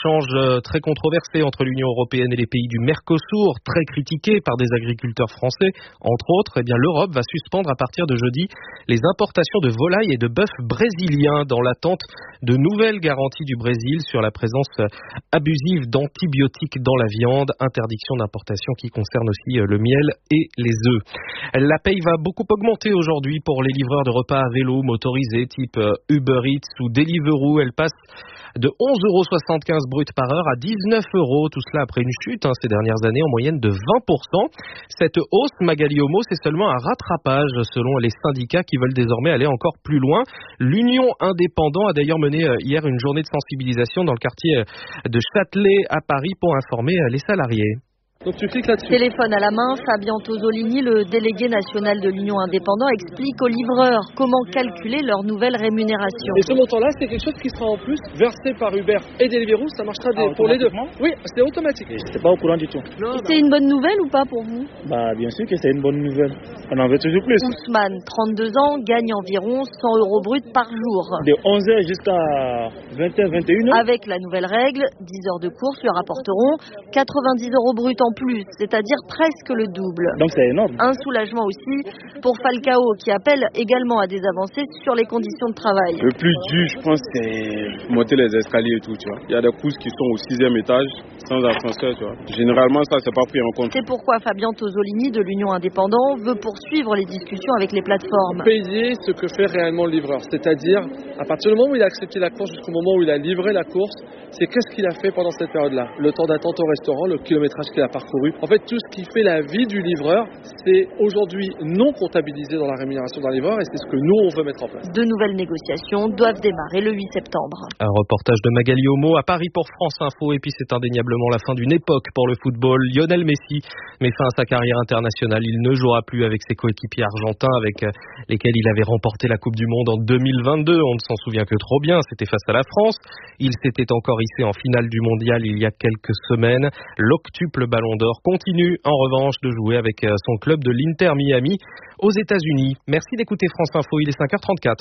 échange très controversé entre l'Union européenne et les pays du Mercosur, très critiqué par des agriculteurs français, entre autres, l'Europe va suspendre à partir de jeudi les importations de volailles et de bœuf brésiliens dans l'attente de nouvelles garanties du Brésil sur la présence abusive d'antibiotiques dans la viande, interdiction d'importation qui concerne aussi le miel et les œufs. La paye va beaucoup augmenter aujourd'hui pour les livreurs de repas à vélo motorisés type Uber Eats ou Deliveroo. Elle passe de 11,75 € brut par heure à 19 €, tout cela après une chute ces dernières années en moyenne de 20%. Cette hausse, Magali Homo, c'est seulement un rattrapage selon les syndicats qui veulent désormais aller encore plus loin. L'Union Indépendant a d'ailleurs mené hier une journée de sensibilisation dans le quartier de Châtelet à Paris pour informer les salariés. Donc tu cliques là-dessus. Téléphone à la main, Fabien Tosolini, le délégué national de l'Union Indépendant, explique aux livreurs comment calculer leur nouvelle rémunération. Et ce montant-là, c'est quelque chose qui sera en plus versé par Uber et Deliveroo, ça marchera pour les deux. Oui, c'est automatique. Je n'étais pas au courant du tout. Et c'est une bonne nouvelle ou pas pour vous ? Bien sûr que c'est une bonne nouvelle. On en veut toujours plus. Ousmane, 32 ans, gagne environ 100 € brut par jour. De 11h jusqu'à 20h, 21h. Avec la nouvelle règle, 10 heures de course lui rapporteront 90 € brut en plus, c'est-à-dire presque le double. Donc c'est énorme. Un soulagement aussi pour Falcao qui appelle également à des avancées sur les conditions de travail. Le plus dur, je pense, c'est monter les escaliers et tout, tu vois. Il y a des courses qui sont au 6e étage, sans ascenseur, tu vois. Généralement, ça, c'est pas pris en compte. C'est pourquoi Fabien Tosolini de l'Union Indépendant veut poursuivre les discussions avec les plateformes. Payer ce que fait réellement le livreur, c'est-à-dire à partir du moment où il a accepté la course jusqu'au moment où il a livré la course, c'est qu'est-ce qu'il a fait pendant cette période-là. Le temps d'attente au restaurant, le kilométrage qu'il a parcouru. En fait, tout ce qui fait la vie du livreur, c'est aujourd'hui non comptabilisé dans la rémunération d'un livreur et c'est ce que nous, on veut mettre en place. De nouvelles négociations doivent démarrer le 8 septembre. Un reportage de Magali Homo à Paris pour France Info. Et puis c'est indéniablement la fin d'une époque pour le football. Lionel Messi met fin à sa carrière internationale. Il ne jouera plus avec ses coéquipiers argentins avec lesquels il avait remporté la Coupe du Monde en 2022. On ne s'en souvient que trop bien, c'était face à la France. Il s'était encore hissé en finale du mondial il y a quelques semaines. L'octuple Ballon d'Or continue en revanche de jouer avec son club de l'Inter Miami aux États-Unis. Merci d'écouter France Info, il est 5h34.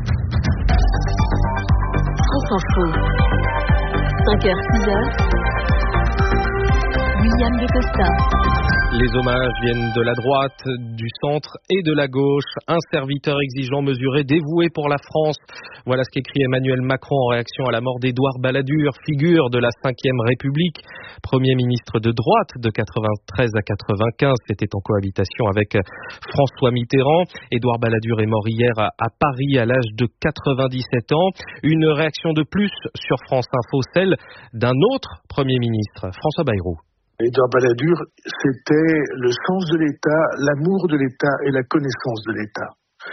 France Info, 5h, 6h. William de Costa. Les hommages viennent de la droite, du centre et de la gauche. Un serviteur exigeant, mesuré, dévoué pour la France. Voilà ce qu'écrit Emmanuel Macron en réaction à la mort d'Édouard Balladur, figure de la Ve République, Premier ministre de droite de 93 à 95. C'était en cohabitation avec François Mitterrand. Édouard Balladur est mort hier à Paris à l'âge de 97 ans. Une réaction de plus sur France Info, celle d'un autre Premier ministre, François Bayrou. Édouard Balladur, c'était le sens de l'État, l'amour de l'État et la connaissance de l'État.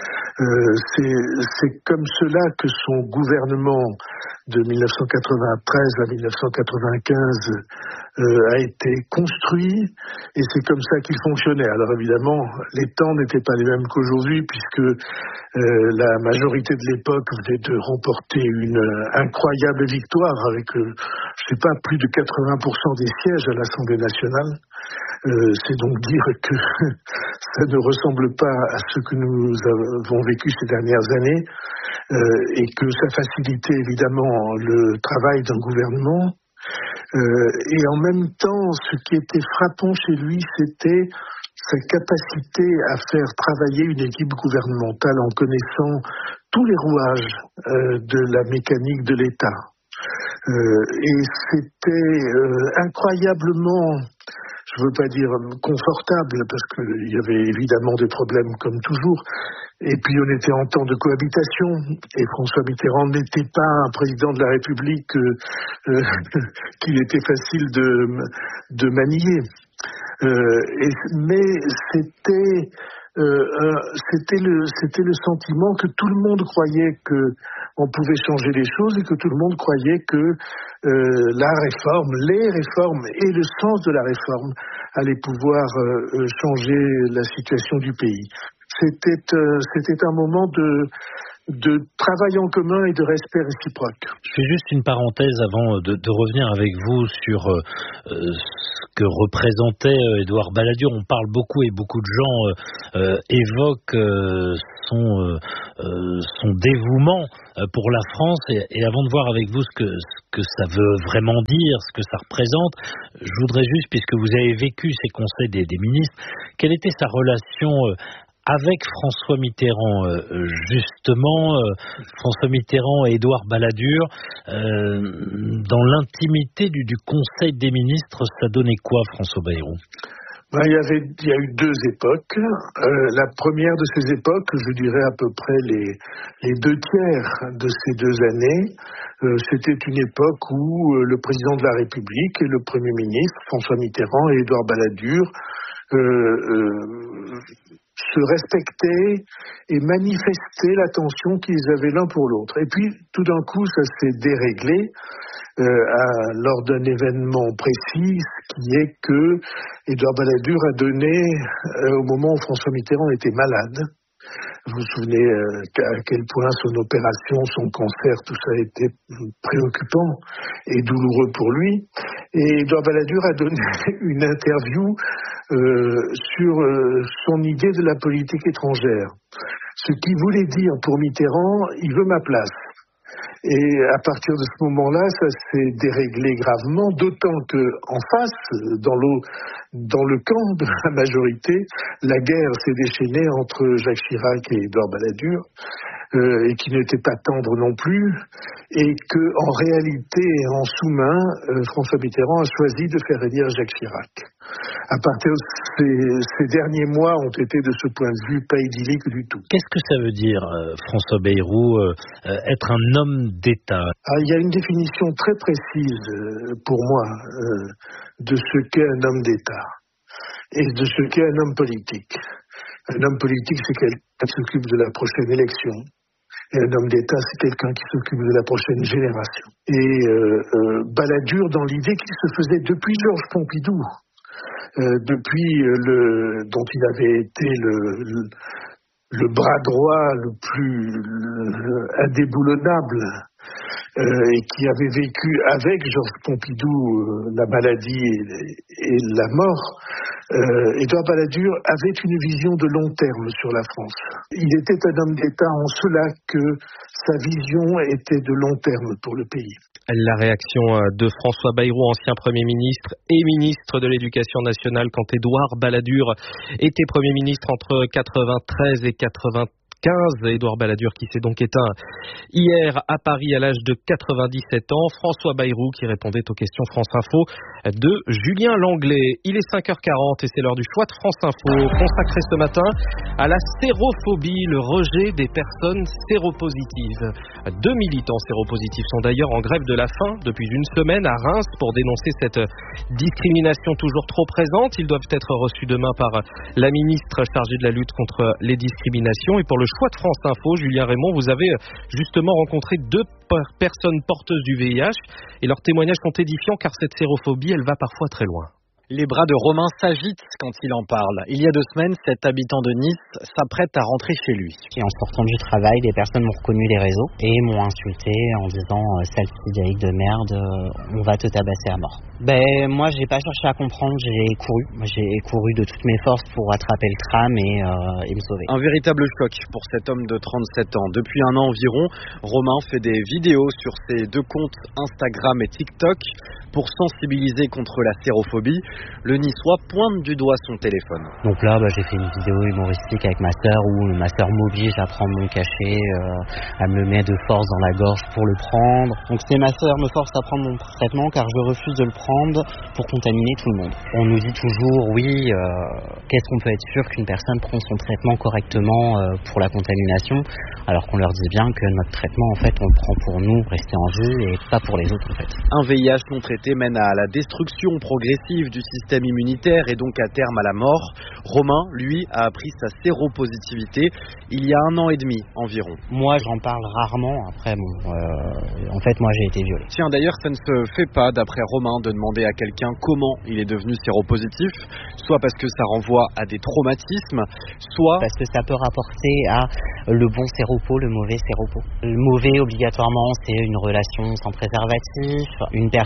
C'est comme cela que son gouvernement de 1993 à 1995 a été construit et c'est comme ça qu'il fonctionnait. Alors évidemment, les temps n'étaient pas les mêmes qu'aujourd'hui puisque la majorité de l'époque venait de remporter une incroyable victoire avec, plus de 80% des sièges à l'Assemblée nationale. C'est donc dire que ça ne ressemble pas à ce que nous avons vécu ces dernières années et que ça facilitait évidemment le travail d'un gouvernement. Et en même temps, ce qui était frappant chez lui, c'était sa capacité à faire travailler une équipe gouvernementale en connaissant tous les rouages de la mécanique de l'État. Et c'était incroyablement, je ne veux pas dire confortable, parce qu'il y avait évidemment des problèmes comme toujours. Et puis on était en temps de cohabitation, et François Mitterrand n'était pas un président de la République qu'il était facile de manier. Mais c'était le sentiment que tout le monde croyait que on pouvait changer les choses et que tout le monde croyait que la réforme, les réformes et le sens de la réforme allaient pouvoir changer la situation du pays. C'était un moment de travail en commun et de respect réciproque. Je fais juste une parenthèse avant de revenir avec vous sur ce que représentait Édouard Balladur. On parle beaucoup et beaucoup de gens évoquent son dévouement pour la France. Et avant de voir avec vous ce que ça veut vraiment dire, ce que ça représente, je voudrais juste, puisque vous avez vécu ces conseils des ministres, quelle était sa relation avec François Mitterrand, justement, François Mitterrand et Édouard Balladur, dans l'intimité du Conseil des ministres, ça donnait quoi, François Bayrou ? Il y a eu deux époques. La première de ces époques, je dirais à peu près les 2 tiers de ces 2 années, c'était une époque où le président de la République et le Premier ministre, François Mitterrand et Édouard Balladur, se respectaient et manifestaient l'attention qu'ils avaient l'un pour l'autre. Et puis, tout d'un coup, ça s'est déréglé lors d'un événement précis, qui est que Édouard Balladur a donné, au moment où François Mitterrand était malade, vous vous souvenez à quel point son opération, son cancer, tout ça a été préoccupant et douloureux pour lui. Et Édouard Balladur a donné une interview sur son idée de la politique étrangère. Ce qui voulait dire pour Mitterrand, il veut ma place. Et à partir de ce moment-là, ça s'est déréglé gravement, d'autant que en face, dans le camp de la majorité, la guerre s'est déchaînée entre Jacques Chirac et Édouard Balladur, et qui n'était pas tendre non plus, et que en réalité, en sous-main, François Mitterrand a choisi de faire élire Jacques Chirac. À partir de ces derniers mois ont été de ce point de vue pas idylliques du tout. Qu'est-ce que ça veut dire, François Bayrou, être un homme d'État ? Il y a une définition très précise pour moi de ce qu'est un homme d'État et de ce qu'est un homme politique. Un homme politique, c'est quelqu'un qui s'occupe de la prochaine élection. Et un homme d'État, c'est quelqu'un qui s'occupe de la prochaine génération. Et Balladur, dans l'idée qu'il se faisait depuis Georges Pompidou, depuis dont il avait été le bras droit le plus indéboulonnable, et qui avait vécu avec Georges Pompidou la maladie et la mort, Édouard Balladur avait une vision de long terme sur la France. Il était un homme d'État en cela que sa vision était de long terme pour le pays. La réaction de François Bayrou, ancien Premier ministre et ministre de l'Éducation nationale, quand Édouard Balladur était Premier ministre entre 93 et 95. Édouard Balladur qui s'est donc éteint hier à Paris à l'âge de 97 ans. François Bayrou qui répondait aux questions France Info de Julien Langlais. Il est 5h40 et c'est l'heure du choix de France Info, consacré ce matin à la sérophobie, le rejet des personnes séropositives. 2 militants séropositifs sont d'ailleurs en grève de la faim depuis une semaine à Reims pour dénoncer cette discrimination toujours trop présente. Ils doivent être reçus demain par la ministre chargée de la lutte contre les discriminations. Et pour le choix de France Info, Julien Raymond, vous avez justement rencontré 2 personnes porteuses du VIH et leurs témoignages sont édifiants car cette sérophobie, elle va parfois très loin. Les bras de Romain s'agitent quand il en parle. Il y a 2 semaines, cet habitant de Nice s'apprête à rentrer chez lui. En sortant du travail, des personnes m'ont reconnu les réseaux et m'ont insulté en disant « sale fille de merde, on va te tabasser à mort ». Moi, j'ai pas cherché à comprendre, j'ai couru de toutes mes forces pour attraper le tram et me sauver. Un véritable choc pour cet homme de 37 ans. Depuis un an environ, Romain fait des vidéos sur ses 2 comptes Instagram et TikTok pour sensibiliser contre la sérophobie. Le Niçois pointe du doigt son téléphone. Donc là, j'ai fait une vidéo humoristique avec ma sœur où ma sœur m'oblige à prendre mon cachet, à me le mettre de force dans la gorge pour le prendre. Donc c'est ma sœur me force à prendre mon traitement car je refuse de le prendre pour contaminer tout le monde. On nous dit toujours, oui, qu'est-ce qu'on peut être sûr qu'une personne prend son traitement correctement pour la contamination, alors qu'on leur dit bien que notre traitement, en fait, on le prend pour nous, rester en vie, et pas pour les autres, en fait. Un VIH non traité mène à la destruction progressive du système immunitaire et donc à terme à la mort. Romain, lui, a appris sa séropositivité il y a 1 an et demi environ. Moi, j'en parle rarement. Après, en fait, moi, j'ai été violé. Tiens, d'ailleurs, ça ne se fait pas, d'après Romain, de demander à quelqu'un comment il est devenu séropositif, soit parce que ça renvoie à des traumatismes, soit parce que ça peut rapporter à le bon séropo, le mauvais séropo. Le mauvais, obligatoirement, c'est une relation sans préservatif, une personne qui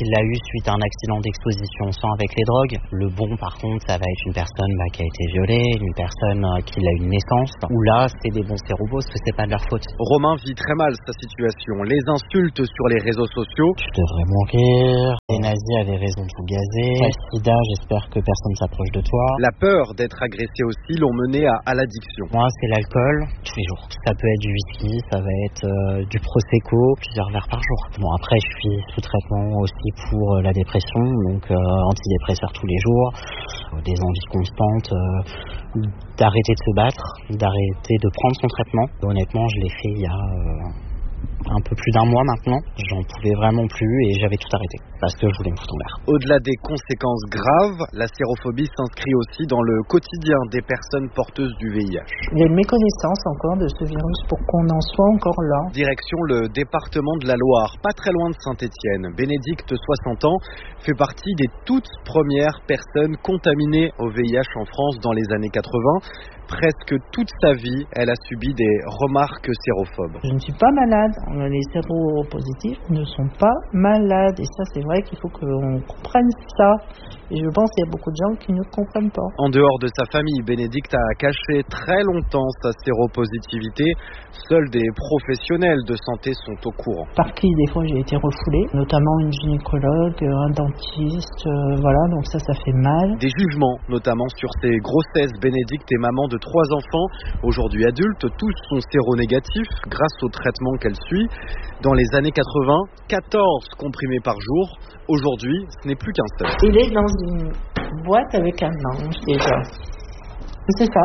qu'il l'a eu suite à un accident d'exposition au sang avec les drogues. Le bon, par contre, ça va être une personne qui a été violée, une personne qui a une naissance, où là, c'est des bons sérobos, parce que c'est pas de leur faute. Romain vit très mal sa situation. Les insultes sur les réseaux sociaux. Tu devrais mourir. Les nazis avaient raison de tout gazer. Le sida, j'espère que personne s'approche de toi. La peur d'être agressé aussi l'ont mené à l'addiction. Moi, c'est l'alcool, tous les jours. Ça peut être du whisky, ça va être du prosecco, plusieurs verres par jour. Bon, après, je suis sous traitement aussi pour la dépression, donc antidépresseurs tous les jours, des envies constantes d'arrêter de se battre, d'arrêter de prendre son traitement. Honnêtement, je l'ai fait il y a un peu plus d'un mois maintenant. J'en pouvais vraiment plus et j'avais tout arrêté parce que je voulais me foutre en l'air. Au-delà des conséquences graves, la sérophobie s'inscrit aussi dans le quotidien des personnes porteuses du VIH. Il y a une méconnaissance encore de ce virus pour qu'on en soit encore là. Direction le département de la Loire, pas très loin de Saint-Étienne. Bénédicte, 60 ans, fait partie des toutes premières personnes contaminées au VIH en France dans les années 80. Presque toute sa vie, elle a subi des remarques sérophobes. Je ne suis pas malade. Les séropositifs ne sont pas malades. Et ça, c'est vrai qu'il faut qu'on comprenne ça. Et je pense qu'il y a beaucoup de gens qui ne comprennent pas. En dehors de sa famille, Bénédicte a caché très longtemps sa séropositivité. Seuls des professionnels de santé sont au courant. Par qui, des fois, j'ai été refoulée, notamment une gynécologue, un dentiste, voilà, donc ça fait mal. Des jugements, notamment sur ses grossesses. Bénédicte est maman de 3 enfants, aujourd'hui adultes, tous sont séronégatifs grâce au traitement qu'elle suit. Dans les années 80, 14 comprimés par jour. Aujourd'hui, ce n'est plus qu'un seul. Il est dans une boîte avec un ange déjà. C'est ça.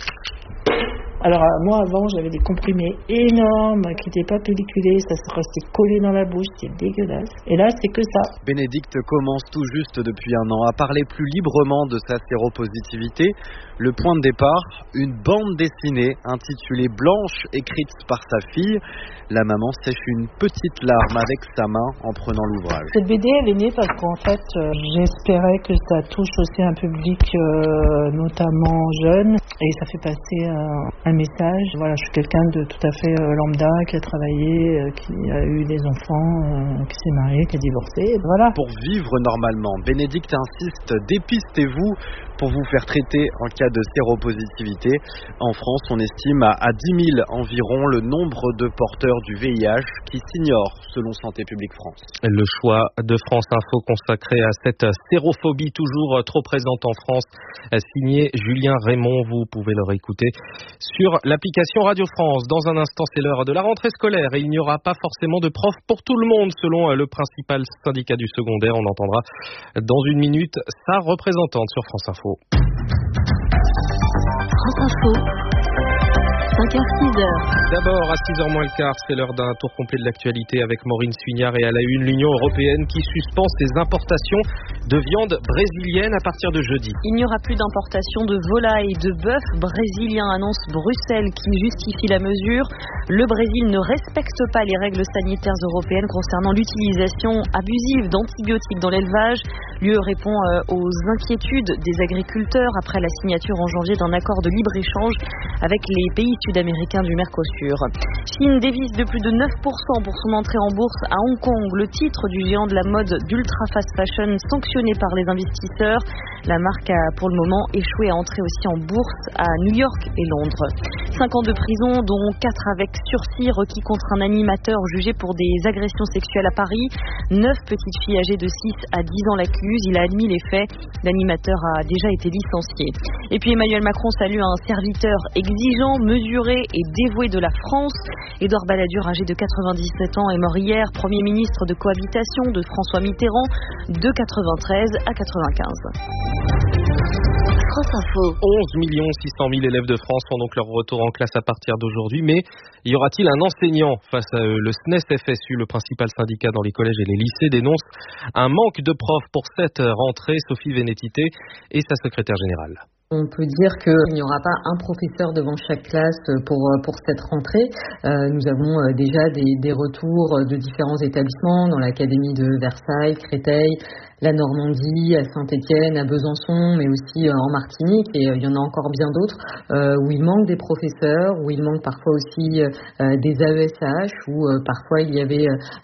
Alors moi avant j'avais des comprimés énormes qui n'étaient pas pelliculés, ça se restait collé dans la bouche, c'était dégueulasse. Et là c'est que ça. Bénédicte commence tout juste depuis un an à parler plus librement de sa séropositivité. Le point de départ, une bande dessinée intitulée Blanche, écrite par sa fille. La maman sèche une petite larme avec sa main en prenant l'ouvrage. Cette BD elle est née parce qu'en fait j'espérais que ça touche aussi un public notamment jeune et ça fait passer un message. Voilà, je suis quelqu'un de tout à fait lambda, qui a travaillé, qui a eu des enfants, qui s'est marié, qui a divorcé. Voilà. Pour vivre normalement, Bénédicte insiste, dépistez-vous pour vous faire traiter en cas de séropositivité. En France, on estime à 10 000 environ le nombre de porteurs du VIH qui s'ignorent selon Santé publique France. Le choix de France Info consacré à cette sérophobie toujours trop présente en France, signé Julien Raymond. Vous pouvez le réécouter sur l'application Radio France. Dans un instant, c'est l'heure de la rentrée scolaire et il n'y aura pas forcément de profs pour tout le monde selon le principal syndicat du secondaire. On entendra dans une minute sa représentante sur France Info. France Info, 5h-6h. D'abord, à 6h moins le quart, c'est l'heure d'un tour complet de l'actualité avec Maureen Suignard et à la une, l'Union européenne qui suspend ses importations de viande brésilienne à partir de jeudi. Il n'y aura plus d'importation de volailles et de bœuf brésiliens, annonce Bruxelles qui justifie la mesure. Le Brésil ne respecte pas les règles sanitaires européennes concernant l'utilisation abusive d'antibiotiques dans l'élevage. L'UE répond aux inquiétudes des agriculteurs après la signature en janvier d'un accord de libre-échange avec les pays sud-américains du Mercosur. Chine dévisse de plus de 9% pour son entrée en bourse à Hong Kong. Le titre du géant de la mode d'ultra fast fashion sanctionné par les investisseurs. La marque a pour le moment échoué à entrer aussi en bourse à New York et Londres. 5 ans de prison, dont 4 avec sursis requis contre un animateur jugé pour des agressions sexuelles à Paris. 9 petites filles âgées de 6 à 10 ans l'accusent. Il a admis les faits. L'animateur a déjà été licencié. Et puis Emmanuel Macron salue un serviteur exigeant, mesuré et dévoué de la France. Édouard Balladur, âgé de 97 ans, est mort hier, Premier ministre de cohabitation de François Mitterrand, de 93 à 95. France Info. 11 600 000 élèves de France font donc leur retour en classe à partir d'aujourd'hui. Mais y aura-t-il un enseignant face à eux? Le SNES-FSU, le principal syndicat dans les collèges et les lycées, dénonce un manque de profs pour cette rentrée. Sophie Vénétité est sa secrétaire générale. On peut dire qu'il n'y aura pas un professeur devant chaque classe pour cette rentrée. Nous avons déjà des retours de différents établissements dans l'académie de Versailles, Créteil, la Normandie, à Saint-Étienne, à Besançon, mais aussi en Martinique, et il y en a encore bien d'autres, où il manque des professeurs, où il manque parfois aussi des AESH, où parfois il y avait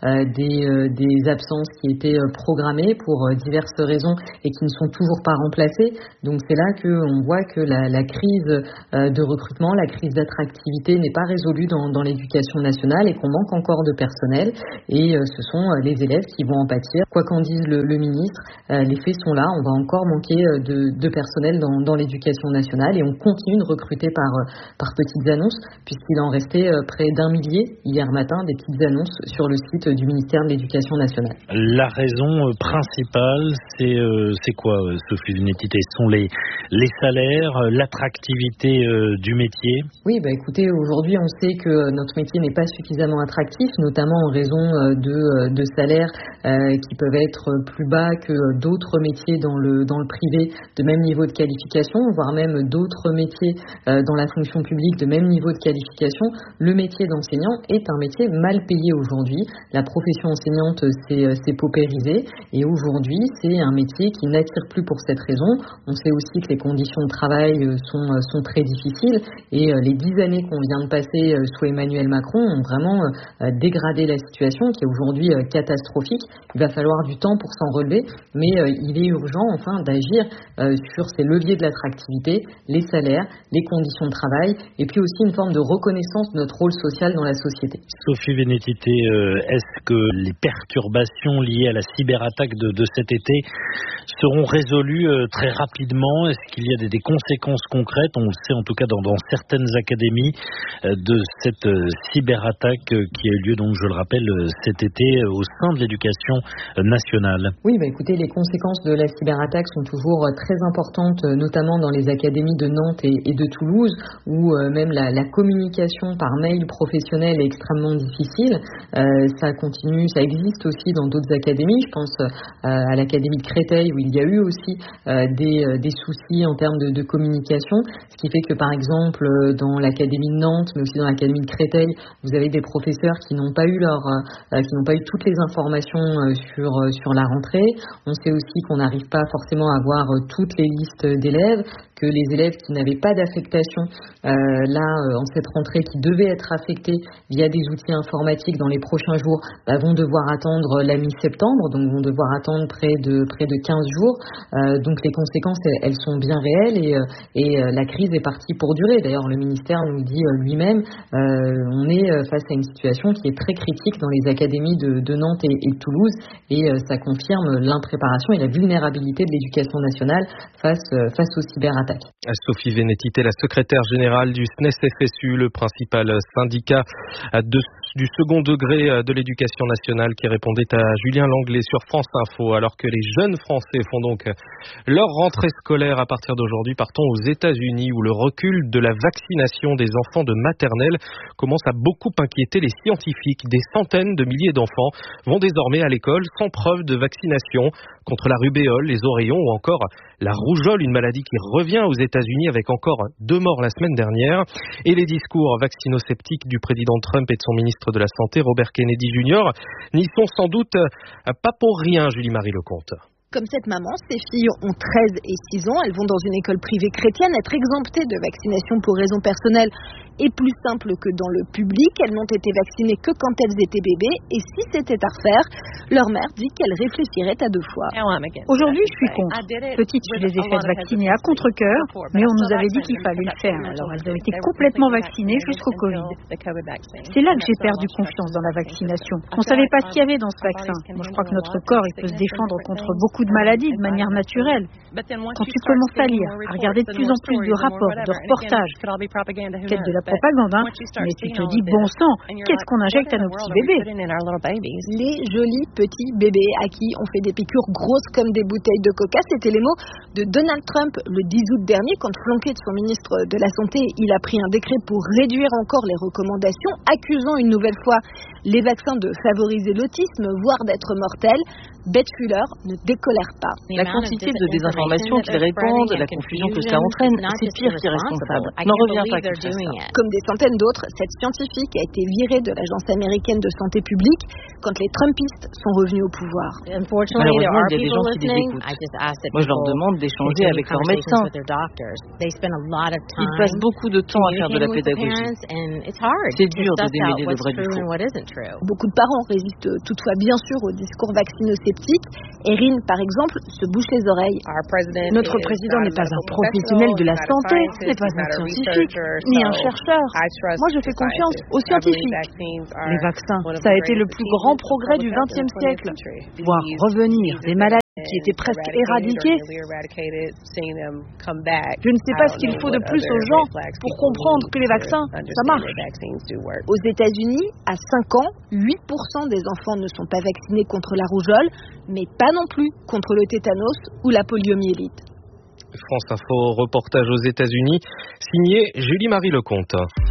des absences qui étaient programmées pour diverses raisons et qui ne sont toujours pas remplacées. Donc c'est là qu'on voit que la crise de recrutement, la crise d'attractivité n'est pas résolue dans l'éducation nationale et qu'on manque encore de personnel, et ce sont les élèves qui vont en pâtir. Quoi qu'en dise le ministre, les faits sont là, on va encore manquer de personnel dans l'éducation nationale, et on continue de recruter par petites annonces, puisqu'il en restait près d'1 millier hier matin des petites annonces sur le site du ministère de l'Éducation nationale. La raison principale, c'est quoi, Sophie Vénétité? Ce sont les salaires, l'attractivité du métier? Oui, écoutez, aujourd'hui on sait que notre métier n'est pas suffisamment attractif, notamment en raison de salaires qui peuvent être plus bas que d'autres métiers dans le privé de même niveau de qualification, voire même d'autres métiers dans la fonction publique de même niveau de qualification. Le métier d'enseignant est un métier mal payé aujourd'hui. La profession enseignante s'est paupérisée, et aujourd'hui c'est un métier qui n'attire plus pour cette raison. On sait aussi que les conditions de travail sont très difficiles, et les 10 années qu'on vient de passer sous Emmanuel Macron ont vraiment dégradé la situation, qui est aujourd'hui catastrophique. Il va falloir du temps pour s'en relever, mais il est urgent d'agir sur ces leviers de l'attractivité, les salaires, les conditions de travail, et puis aussi une forme de reconnaissance de notre rôle social dans la société. Sophie Vénétité, est-ce que les perturbations liées à la cyberattaque de cet été seront résolues très rapidement? Est-ce qu'il y a des conséquences concrètes? On le sait en tout cas dans certaines académies de cette cyberattaque qui a eu lieu, donc je le rappelle, cet été au sein de l'éducation nationale. Oui, écoutez, les conséquences de la cyberattaque sont toujours très importantes, notamment dans les académies de Nantes et de Toulouse, où même la communication par mail professionnel est extrêmement difficile. Ça continue, ça existe aussi dans d'autres académies. Je pense à l'académie de Créteil, où il y a eu aussi des soucis en termes de communication, ce qui fait que par exemple dans l'académie de Nantes, mais aussi dans l'académie de Créteil, vous avez des professeurs qui n'ont pas eu toutes les informations sur la rentrée. On sait aussi qu'on n'arrive pas forcément à avoir toutes les listes d'élèves, que les élèves qui n'avaient pas d'affectation en cette rentrée, qui devaient être affectés via des outils informatiques dans les prochains jours, vont devoir attendre la mi-septembre, donc vont devoir attendre près de 15 jours. Donc les conséquences, elles sont bien réelles, et la crise est partie pour durer. D'ailleurs, le ministère nous dit lui-même, on est face à une situation qui est très critique dans les académies de Nantes et de Toulouse, et ça confirme l'impréparation et la vulnérabilité de l'éducation nationale face aux cyberattaques. Sophie Vénétité, la secrétaire générale du SNES-FSU, le principal syndicat du second degré de l'éducation nationale, qui répondait à Julien Langlais sur France Info. Alors que les jeunes Français font donc leur rentrée scolaire à partir d'aujourd'hui, partons aux États-Unis, où le recul de la vaccination des enfants de maternelle commence à beaucoup inquiéter les scientifiques. Des centaines de milliers d'enfants vont désormais à l'école sans preuve de vaccination contre la rubéole, les oreillons ou encore la rougeole, une maladie qui revient aux États-Unis avec encore 2 morts la semaine dernière. Et les discours vaccinosceptiques du président Trump et de son ministre de la Santé, Robert Kennedy Jr., n'y sont sans doute pas pour rien, Julie-Marie Lecomte. Comme cette maman, ses filles ont 13 et 6 ans, elles vont dans une école privée chrétienne. Être exemptées de vaccination pour raisons personnelles est plus simple que dans le public. Elles n'ont été vaccinées que quand elles étaient bébés, et si c'était à refaire, leur mère dit qu'elle réfléchirait à 2 fois. Aujourd'hui, je suis contre. Petite, je les ai faites vacciner à contre-cœur, mais on nous avait dit qu'il fallait le faire. Alors elles ont été complètement vaccinées jusqu'au Covid. C'est là que j'ai perdu confiance dans la vaccination. On ne savait pas ce qu'il y avait dans ce vaccin. Moi, je crois que notre corps peut se défendre contre beaucoup de maladies de manière naturelle. Quand tu commences à lire, à regarder de plus en plus de rapports, de reportages, peut-être de la propagande, hein. Mais tu te dis, bon sang, qu'est-ce qu'on injecte à nos petits bébés? Les jolis petits bébés à qui on fait des piqûres grosses comme des bouteilles de coca, c'était les mots de Donald Trump le 10 août dernier, quand flanqué de son ministre de la Santé, il a pris un décret pour réduire encore les recommandations, accusant une nouvelle fois les vaccins de favoriser l'autisme, voire d'être mortels. Beth Fuller ne décolère pas. La quantité de désinformation qu'ils répandent, la confusion que cela entraîne, c'est pire qu'irresponsable. N'en reviens pas qu'ils fassent ça. Comme des centaines d'autres, cette scientifique a été virée de l'Agence américaine de santé publique quand les Trumpistes sont revenus au pouvoir. Malheureusement, il y a des gens qui les écoutent. Moi, je leur demande d'échanger avec leurs médecins. Ils passent beaucoup de temps à faire de la pédagogie. C'est dur de démêler le vrai du faux. Beaucoup de parents résistent toutefois bien sûr au discours vaccinosceptique. Erin, par exemple, se bouche les oreilles. Notre président n'est pas un professionnel de la santé, n'est pas un scientifique, ni un chercheur. Moi, je fais confiance aux scientifiques. Les vaccins, ça a été le plus grand progrès du XXe siècle. Voir revenir des maladies qui étaient presque éradiquées. Je ne sais pas ce qu'il faut de plus aux gens pour comprendre que les vaccins, ça marche. Aux États-Unis, à 5 ans, 8% des enfants ne sont pas vaccinés contre la rougeole, mais pas non plus contre le tétanos ou la poliomyélite. France Info, reportage aux États-Unis, signé Julie-Marie Lecomte.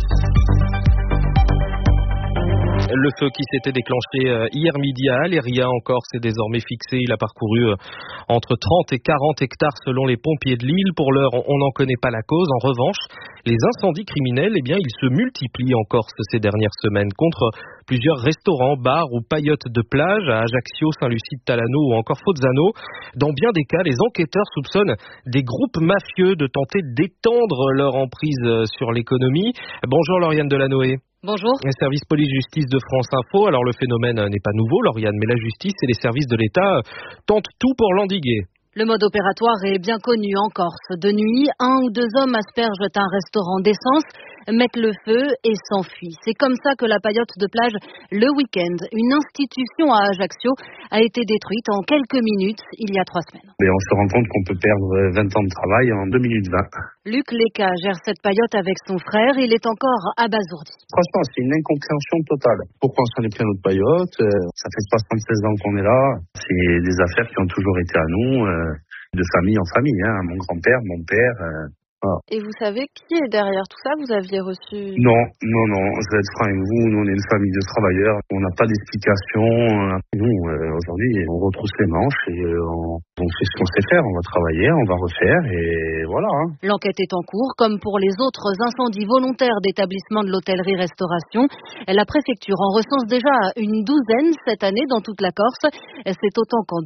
Le feu qui s'était déclenché hier midi à Aléria en Corse est désormais fixé. Il a parcouru entre 30 et 40 hectares selon les pompiers de l'île. Pour l'heure, on n'en connaît pas la cause. En revanche, les incendies criminels, ils se multiplient en Corse ces dernières semaines contre plusieurs restaurants, bars ou paillotes de plage à Ajaccio, Saint-Lucie-de-Talano ou encore Fozzano. Dans bien des cas, les enquêteurs soupçonnent des groupes mafieux de tenter d'étendre leur emprise sur l'économie. Bonjour Lauriane Delanoë. Bonjour. Le service police-justice de France Info. Alors le phénomène n'est pas nouveau, Lauriane, mais la justice et les services de l'État tentent tout pour l'endiguer. Le mode opératoire est bien connu en Corse. De nuit, 1 ou 2 hommes aspergent un restaurant d'essence, mettent le feu et s'enfuient. C'est comme ça que la paillote de plage Le Week-end, une institution à Ajaccio, a été détruite en quelques minutes il y a 3 semaines. Et on se rend compte qu'on peut perdre 20 ans de travail en 2 minutes 20. Luc Léca gère cette paillote avec son frère. Il est encore abasourdi. Franchement, c'est une incompréhension totale. Pourquoi on s'en est pris à notre paillote? Ça fait 76 ans qu'on est là. C'est des affaires qui ont toujours été à nous, de famille en famille. Mon grand-père, mon père. Voilà. Et vous savez qui est derrière tout ça? Vous aviez reçu... Non. Je vais être franc avec vous. Nous, on est une famille de travailleurs. On n'a pas d'explication. Nous, aujourd'hui, on retrousse les manches et on fait ce qu'on sait faire. On va travailler, on va refaire et voilà. L'enquête est en cours, comme pour les autres incendies volontaires d'établissements de l'hôtellerie-restauration. La préfecture en recense déjà une 12aine cette année dans toute la Corse. C'est autant qu'en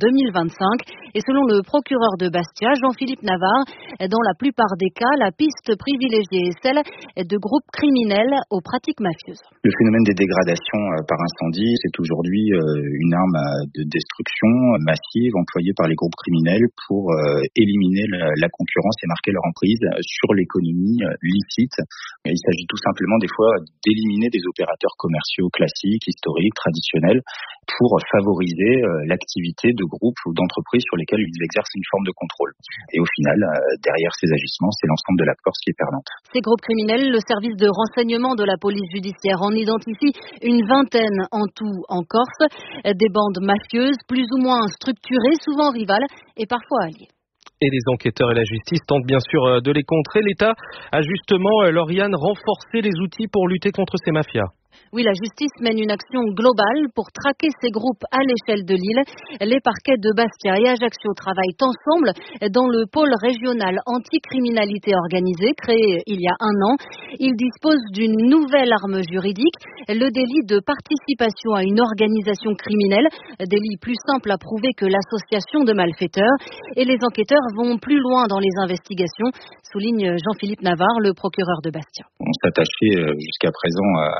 2025. Et selon le procureur de Bastia, Jean-Philippe Navarre, dans la plupart des cas, la piste privilégiée est celle de groupes criminels aux pratiques mafieuses. Le phénomène des dégradations par incendie, c'est aujourd'hui une arme de destruction massive employée par les groupes criminels pour éliminer la concurrence et marquer leur emprise sur l'économie licite. Il s'agit tout simplement des fois d'éliminer des opérateurs commerciaux classiques, historiques, traditionnels pour favoriser l'activité de groupes ou d'entreprises sur lesquelles ils exercent une forme de contrôle. Et au final, derrière ces agissements, c'est l'ensemble de la Corse qui est perdante. Ces groupes criminels, le service de renseignement de la police judiciaire en identifie une 20aine en tout en Corse, des bandes mafieuses plus ou moins structurées, souvent rivales et parfois alliées. Et les enquêteurs et la justice tentent bien sûr de les contrer. L'État a justement, Lauriane, renforcé les outils pour lutter contre ces mafias. Oui, la justice mène une action globale pour traquer ces groupes à l'échelle de l'île. Les parquets de Bastia et Ajaccio travaillent ensemble dans le pôle régional anticriminalité organisée, créé il y a 1 an. Ils disposent d'une nouvelle arme juridique, le délit de participation à une organisation criminelle, délit plus simple à prouver que l'association de malfaiteurs. Et les enquêteurs vont plus loin dans les investigations, souligne Jean-Philippe Navarre, le procureur de Bastia. On s'attachait jusqu'à présent à rechercher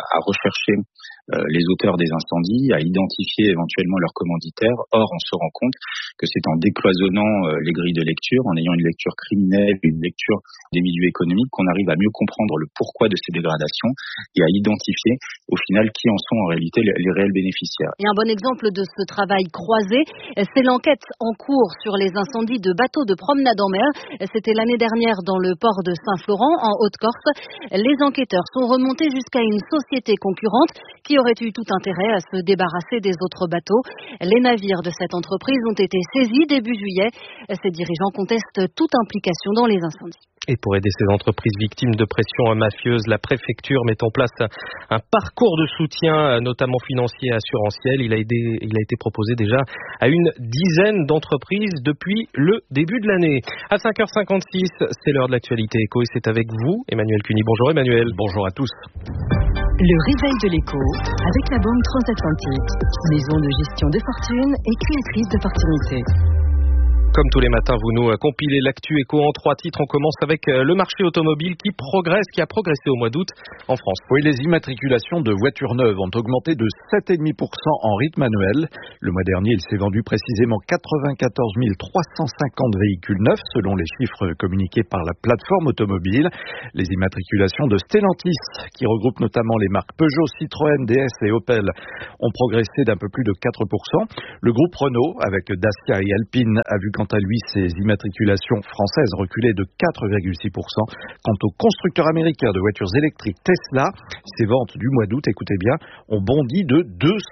rechercher les auteurs des incendies, à identifier éventuellement leurs commanditaires. Or, on se rend compte que c'est en décloisonnant les grilles de lecture, en ayant une lecture criminelle, une lecture des milieux économiques, qu'on arrive à mieux comprendre le pourquoi de ces dégradations et à identifier au final qui en sont en réalité les réels bénéficiaires. Et un bon exemple de ce travail croisé, c'est l'enquête en cours sur les incendies de bateaux de promenade en mer. C'était l'année dernière dans le port de Saint-Florent, en Haute-Corse. Les enquêteurs sont remontés jusqu'à une société concurrente qui aurait eu tout intérêt à se débarrasser des autres bateaux. Les navires de cette entreprise ont été saisis début juillet. Ses dirigeants contestent toute implication dans les incendies. Et pour aider ces entreprises victimes de pression mafieuse, la préfecture met en place un parcours de soutien, notamment financier et assurantiel. Il a été proposé déjà à une dizaine d'entreprises depuis le début de l'année. À 5h56, c'est l'heure de l'actualité éco et c'est avec vous, Emmanuel Cuny. Bonjour Emmanuel. Bonjour à tous. Le réveil de l'écho avec la Banque Transatlantique, maison de gestion de fortune et créatrice d'opportunités. Comme tous les matins, vous nous compilez l'actu éco en 3 titres. On commence avec le marché automobile qui a progressé au mois d'août en France. Oui, les immatriculations de voitures neuves ont augmenté de 7,5% en rythme annuel. Le mois dernier, il s'est vendu précisément 94 350 véhicules neufs, selon les chiffres communiqués par la plateforme automobile. Les immatriculations de Stellantis, qui regroupent notamment les marques Peugeot, Citroën, DS et Opel, ont progressé d'un peu plus de 4%. Le groupe Renault, avec Dacia et Alpine, a vu quant à lui ses immatriculations françaises reculer de 4,6%. Quant au constructeur américain de voitures électriques Tesla, ses ventes du mois d'août, écoutez bien, ont bondi de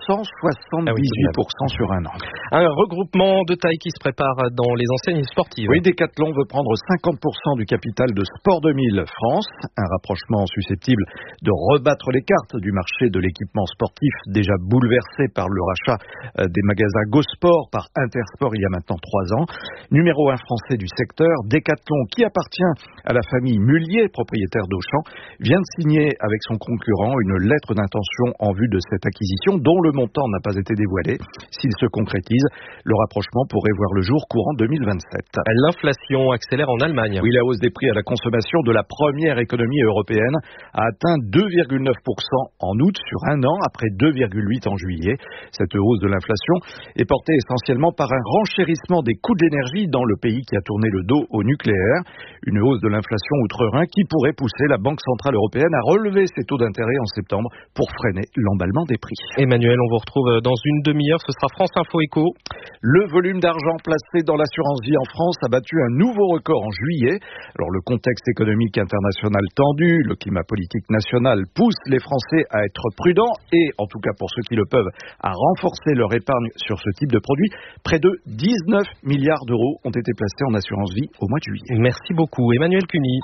278% sur un an. Un regroupement de taille qui se prépare dans les enseignes sportives. Oui, Decathlon veut prendre 50% du capital de Sport 2000 France, un rapprochement susceptible de rebattre les cartes du marché de l'équipement sportif déjà bouleversé par le rachat des magasins GoSport par Intersport il y a maintenant 3 ans. Numéro 1 français du secteur, Decathlon, qui appartient à la famille Mullier, propriétaire d'Auchan, vient de signer avec son concurrent une lettre d'intention en vue de cette acquisition dont le montant n'a pas été dévoilé. S'il se concrétise, le rapprochement pourrait voir le jour courant 2027. L'inflation accélère en Allemagne. Oui, la hausse des prix à la consommation de la première économie européenne a atteint 2,9% en août sur un an, après 2,8% en juillet. Cette hausse de l'inflation est portée essentiellement par un renchérissement des coûts de l'énergie dans le pays qui a tourné le dos au nucléaire. Une hausse de l'inflation outre-Rhin qui pourrait pousser la Banque Centrale Européenne à relever ses taux d'intérêt en septembre pour freiner l'emballement des prix. Emmanuel, on vous retrouve dans une demi-heure. Ce sera France Info Éco. Le volume d'argent placé dans l'assurance vie en France a battu un nouveau record en juillet. Alors le contexte économique international tendu, le climat politique national pousse les Français à être prudents et, en tout cas pour ceux qui le peuvent, à renforcer leur épargne sur ce type de produit. Près de 19 milliards d'euros ont été placés en assurance vie au mois de juillet. Merci beaucoup, Emmanuel Cuny.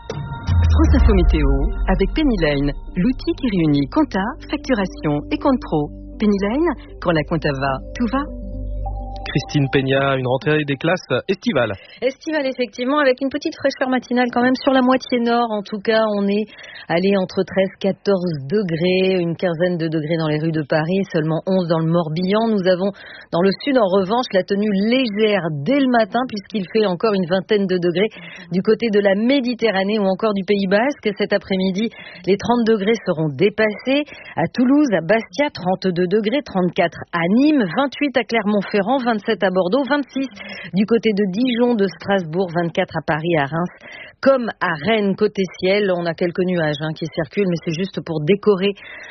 France Info Météo avec Pennyline, l'outil qui réunit compta, facturation et compte pro. Pennyline, quand la compta va, tout va. Christine Peña, une rentrée des classes estivales. Estivale, effectivement, avec une petite fraîcheur matinale quand même sur la moitié nord. En tout cas, on est allé entre 13-14 degrés, une quinzaine de degrés dans les rues de Paris, seulement 11 dans le Morbihan. Nous avons dans le sud, en revanche, la tenue légère dès le matin, puisqu'il fait encore une vingtaine de degrés du côté de la Méditerranée ou encore du Pays Basque. Cet après-midi, les 30 degrés seront dépassés. À Toulouse, à Bastia, 32 degrés, 34 à Nîmes, 28 à Clermont-Ferrand, 27 à Bordeaux, 26 du côté de Dijon, de Strasbourg, 24 à Paris, à Reims, comme à Rennes. Côté ciel, on a quelques nuages qui circulent, mais c'est juste pour décorer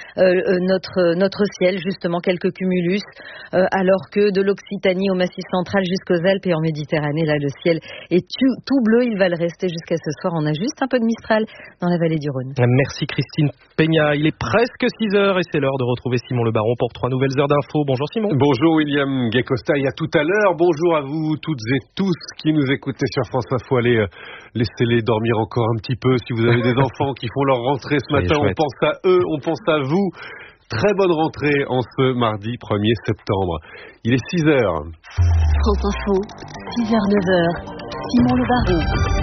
notre ciel, justement quelques cumulus, alors que de l'Occitanie au Massif central jusqu'aux Alpes et en Méditerranée, là le ciel est tout bleu, il va le rester jusqu'à ce soir. On a juste un peu de Mistral dans la vallée du Rhône. Merci Christine Peña, il est presque 6h et c'est l'heure de retrouver Simon Le Baron pour 3 nouvelles heures d'infos. Bonjour Simon. Bonjour William Gay-Costa, et à tout à l'heure. Bonjour à vous toutes et tous qui nous écoutez sur France Info. Allez, laissez-les dormir encore un petit peu. Si vous avez des enfants qui font leur rentrée ce matin, on pense à eux, on pense à vous. Très bonne rentrée en ce mardi 1er septembre. Il est 6h. France Info, 6h, 9h. Simon Le Baron.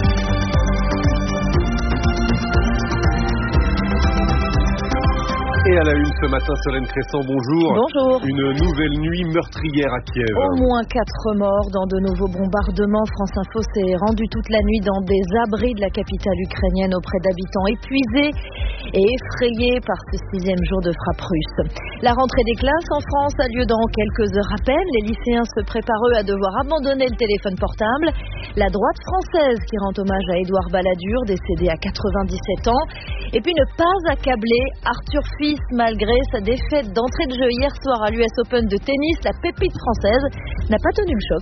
Et à la une ce matin, Solène Crescent, bonjour. Bonjour. Une nouvelle nuit meurtrière à Kiev. Au moins 4 morts dans de nouveaux bombardements. France Info s'est rendu toute la nuit dans des abris de la capitale ukrainienne auprès d'habitants épuisés et effrayés par ce 6e jour de frappe russe. La rentrée des classes en France a lieu dans quelques heures à peine. Les lycéens se préparent eux à devoir abandonner le téléphone portable. La droite française qui rend hommage à Édouard Balladur, décédé à 97 ans. Et puis ne pas accabler Arthur Fils malgré sa défaite d'entrée de jeu hier soir à l'US Open de tennis. La pépite française n'a pas tenu le choc.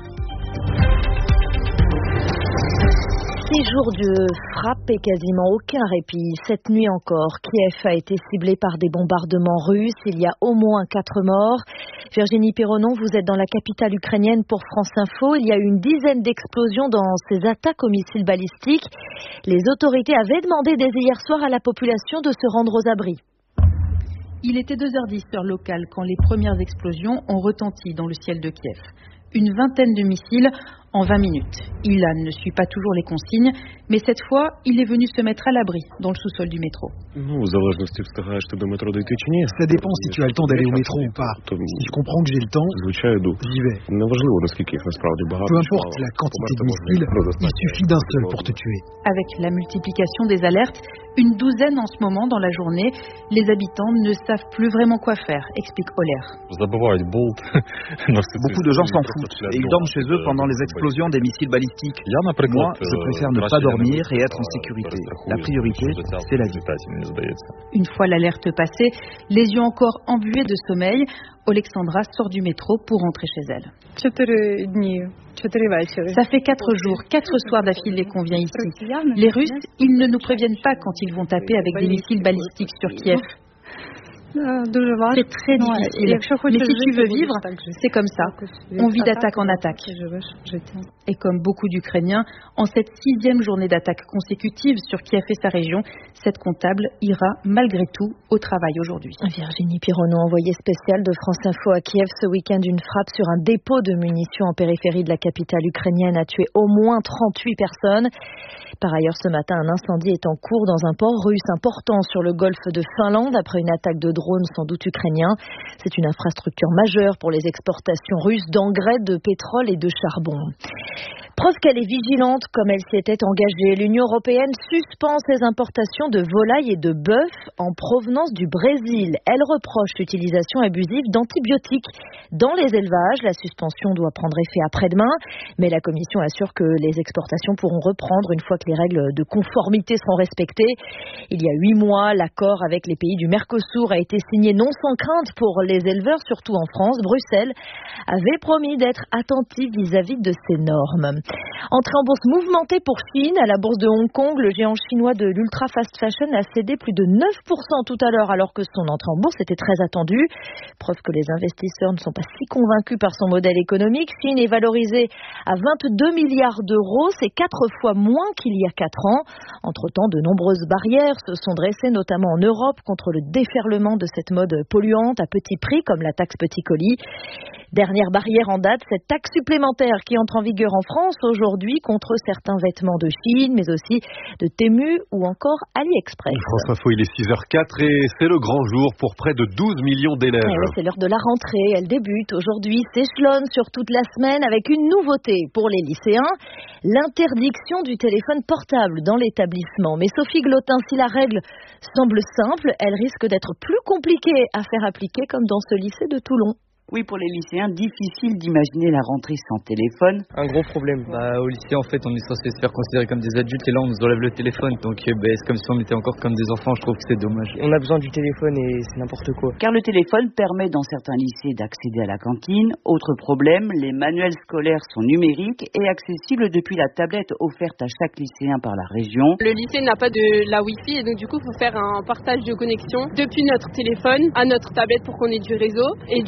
6 jours de frappe et quasiment aucun répit. Cette nuit encore, Kiev a été ciblé par des bombardements russes. Il y a au moins 4 morts. Virginie Perronon, vous êtes dans la capitale ukrainienne pour France Info. Il y a eu une dizaine d'explosions dans ces attaques aux missiles balistiques. Les autorités avaient demandé dès hier soir à la population de se rendre aux abris. Il était 2h10 heure locale quand les premières explosions ont retenti dans le ciel de Kiev. Une vingtaine de missiles en 20 minutes. Ilan ne suit pas toujours les consignes, mais cette fois, il est venu se mettre à l'abri dans le sous-sol du métro. Ça dépend si tu as le temps d'aller au métro ou pas. Si je comprends que j'ai le temps, j'y vais. Peu importe la quantité de missiles, il suffit d'un seul pour te tuer. Avec la multiplication des alertes, une douzaine en ce moment dans la journée, les habitants ne savent plus vraiment quoi faire, explique Oler. Beaucoup de gens s'en foutent et ils dorment chez eux pendant les explosions des missiles balistiques. Moi, je préfère ne pas dormir et être en sécurité. La priorité, c'est la vie. Une fois l'alerte passée, les yeux encore embués de sommeil, Alexandra sort du métro pour rentrer chez elle. Ça fait 4 jours, 4 soirs d'affilée qu'on vient ici. Les Russes, ils ne nous préviennent pas quand ils vont taper avec des missiles balistiques sur Kiev. C'est très difficile. Mais si tu veux vivre, c'est comme ça. On vit d'attaque en attaque. Et comme beaucoup d'Ukrainiens, en cette 6e journée d'attaque consécutive sur Kiev et sa région, cette comptable ira malgré tout au travail aujourd'hui. Virginie Perronon, envoyée spéciale de France Info à Kiev ce week-end, une frappe sur un dépôt de munitions en périphérie de la capitale ukrainienne a tué au moins 38 personnes. Par ailleurs, ce matin, un incendie est en cours dans un port russe important sur le golfe de Finlande après une attaque de drone sans doute ukrainien. C'est une infrastructure majeure pour les exportations russes d'engrais, de pétrole et de charbon. Preuve qu'elle est vigilante comme elle s'y était engagée. L'Union européenne suspend ses importations de volailles et de bœuf en provenance du Brésil. Elle reproche l'utilisation abusive d'antibiotiques dans les élevages. La suspension doit prendre effet après-demain, mais la Commission assure que les exportations pourront reprendre une fois que les règles de conformité seront respectées. Il y a 8 mois, l'accord avec les pays du Mercosur a été signé non sans crainte pour les éleveurs, surtout en France. Bruxelles avait promis d'être attentive vis-à-vis de ces normes. Entrée en bourse mouvementée pour Chine. À la bourse de Hong Kong, le géant chinois de l'ultra fast fashion a cédé plus de 9% tout à l'heure alors que son entrée en bourse était très attendue. Preuve que les investisseurs ne sont pas si convaincus par son modèle économique. Chine est valorisée à 22 milliards d'euros. C'est 4 fois moins qu'il y a 4 ans. Entre-temps, de nombreuses barrières se sont dressées, notamment en Europe, contre le déferlement de cette mode polluante à petit prix, comme la taxe petit colis. Dernière barrière en date, cette taxe supplémentaire qui entre en vigueur en France aujourd'hui contre certains vêtements de Chine, mais aussi de Temu ou encore AliExpress. France Info, il est 6h04 et c'est le grand jour pour près de 12 millions d'élèves. C'est l'heure de la rentrée, elle débute aujourd'hui, s'échelonne sur toute la semaine avec une nouveauté pour les lycéens, l'interdiction du téléphone portable dans l'établissement. Mais Sophie Glotin, si la règle semble simple, elle risque d'être plus compliquée à faire appliquer comme dans ce lycée de Toulon. Oui, pour les lycéens, difficile d'imaginer la rentrée sans téléphone. Un gros problème. Au lycée, en fait, on est censé se faire considérer comme des adultes et là, on nous enlève le téléphone. Donc, c'est comme si on était encore comme des enfants. Je trouve que c'est dommage. On a besoin du téléphone et c'est n'importe quoi. Car le téléphone permet dans certains lycées d'accéder à la cantine. Autre problème, les manuels scolaires sont numériques et accessibles depuis la tablette offerte à chaque lycéen par la région. Le lycée n'a pas de la Wi-Fi et donc du coup, il faut faire un partage de connexion depuis notre téléphone à notre tablette pour qu'on ait du réseau. Et du coup, sans téléphone,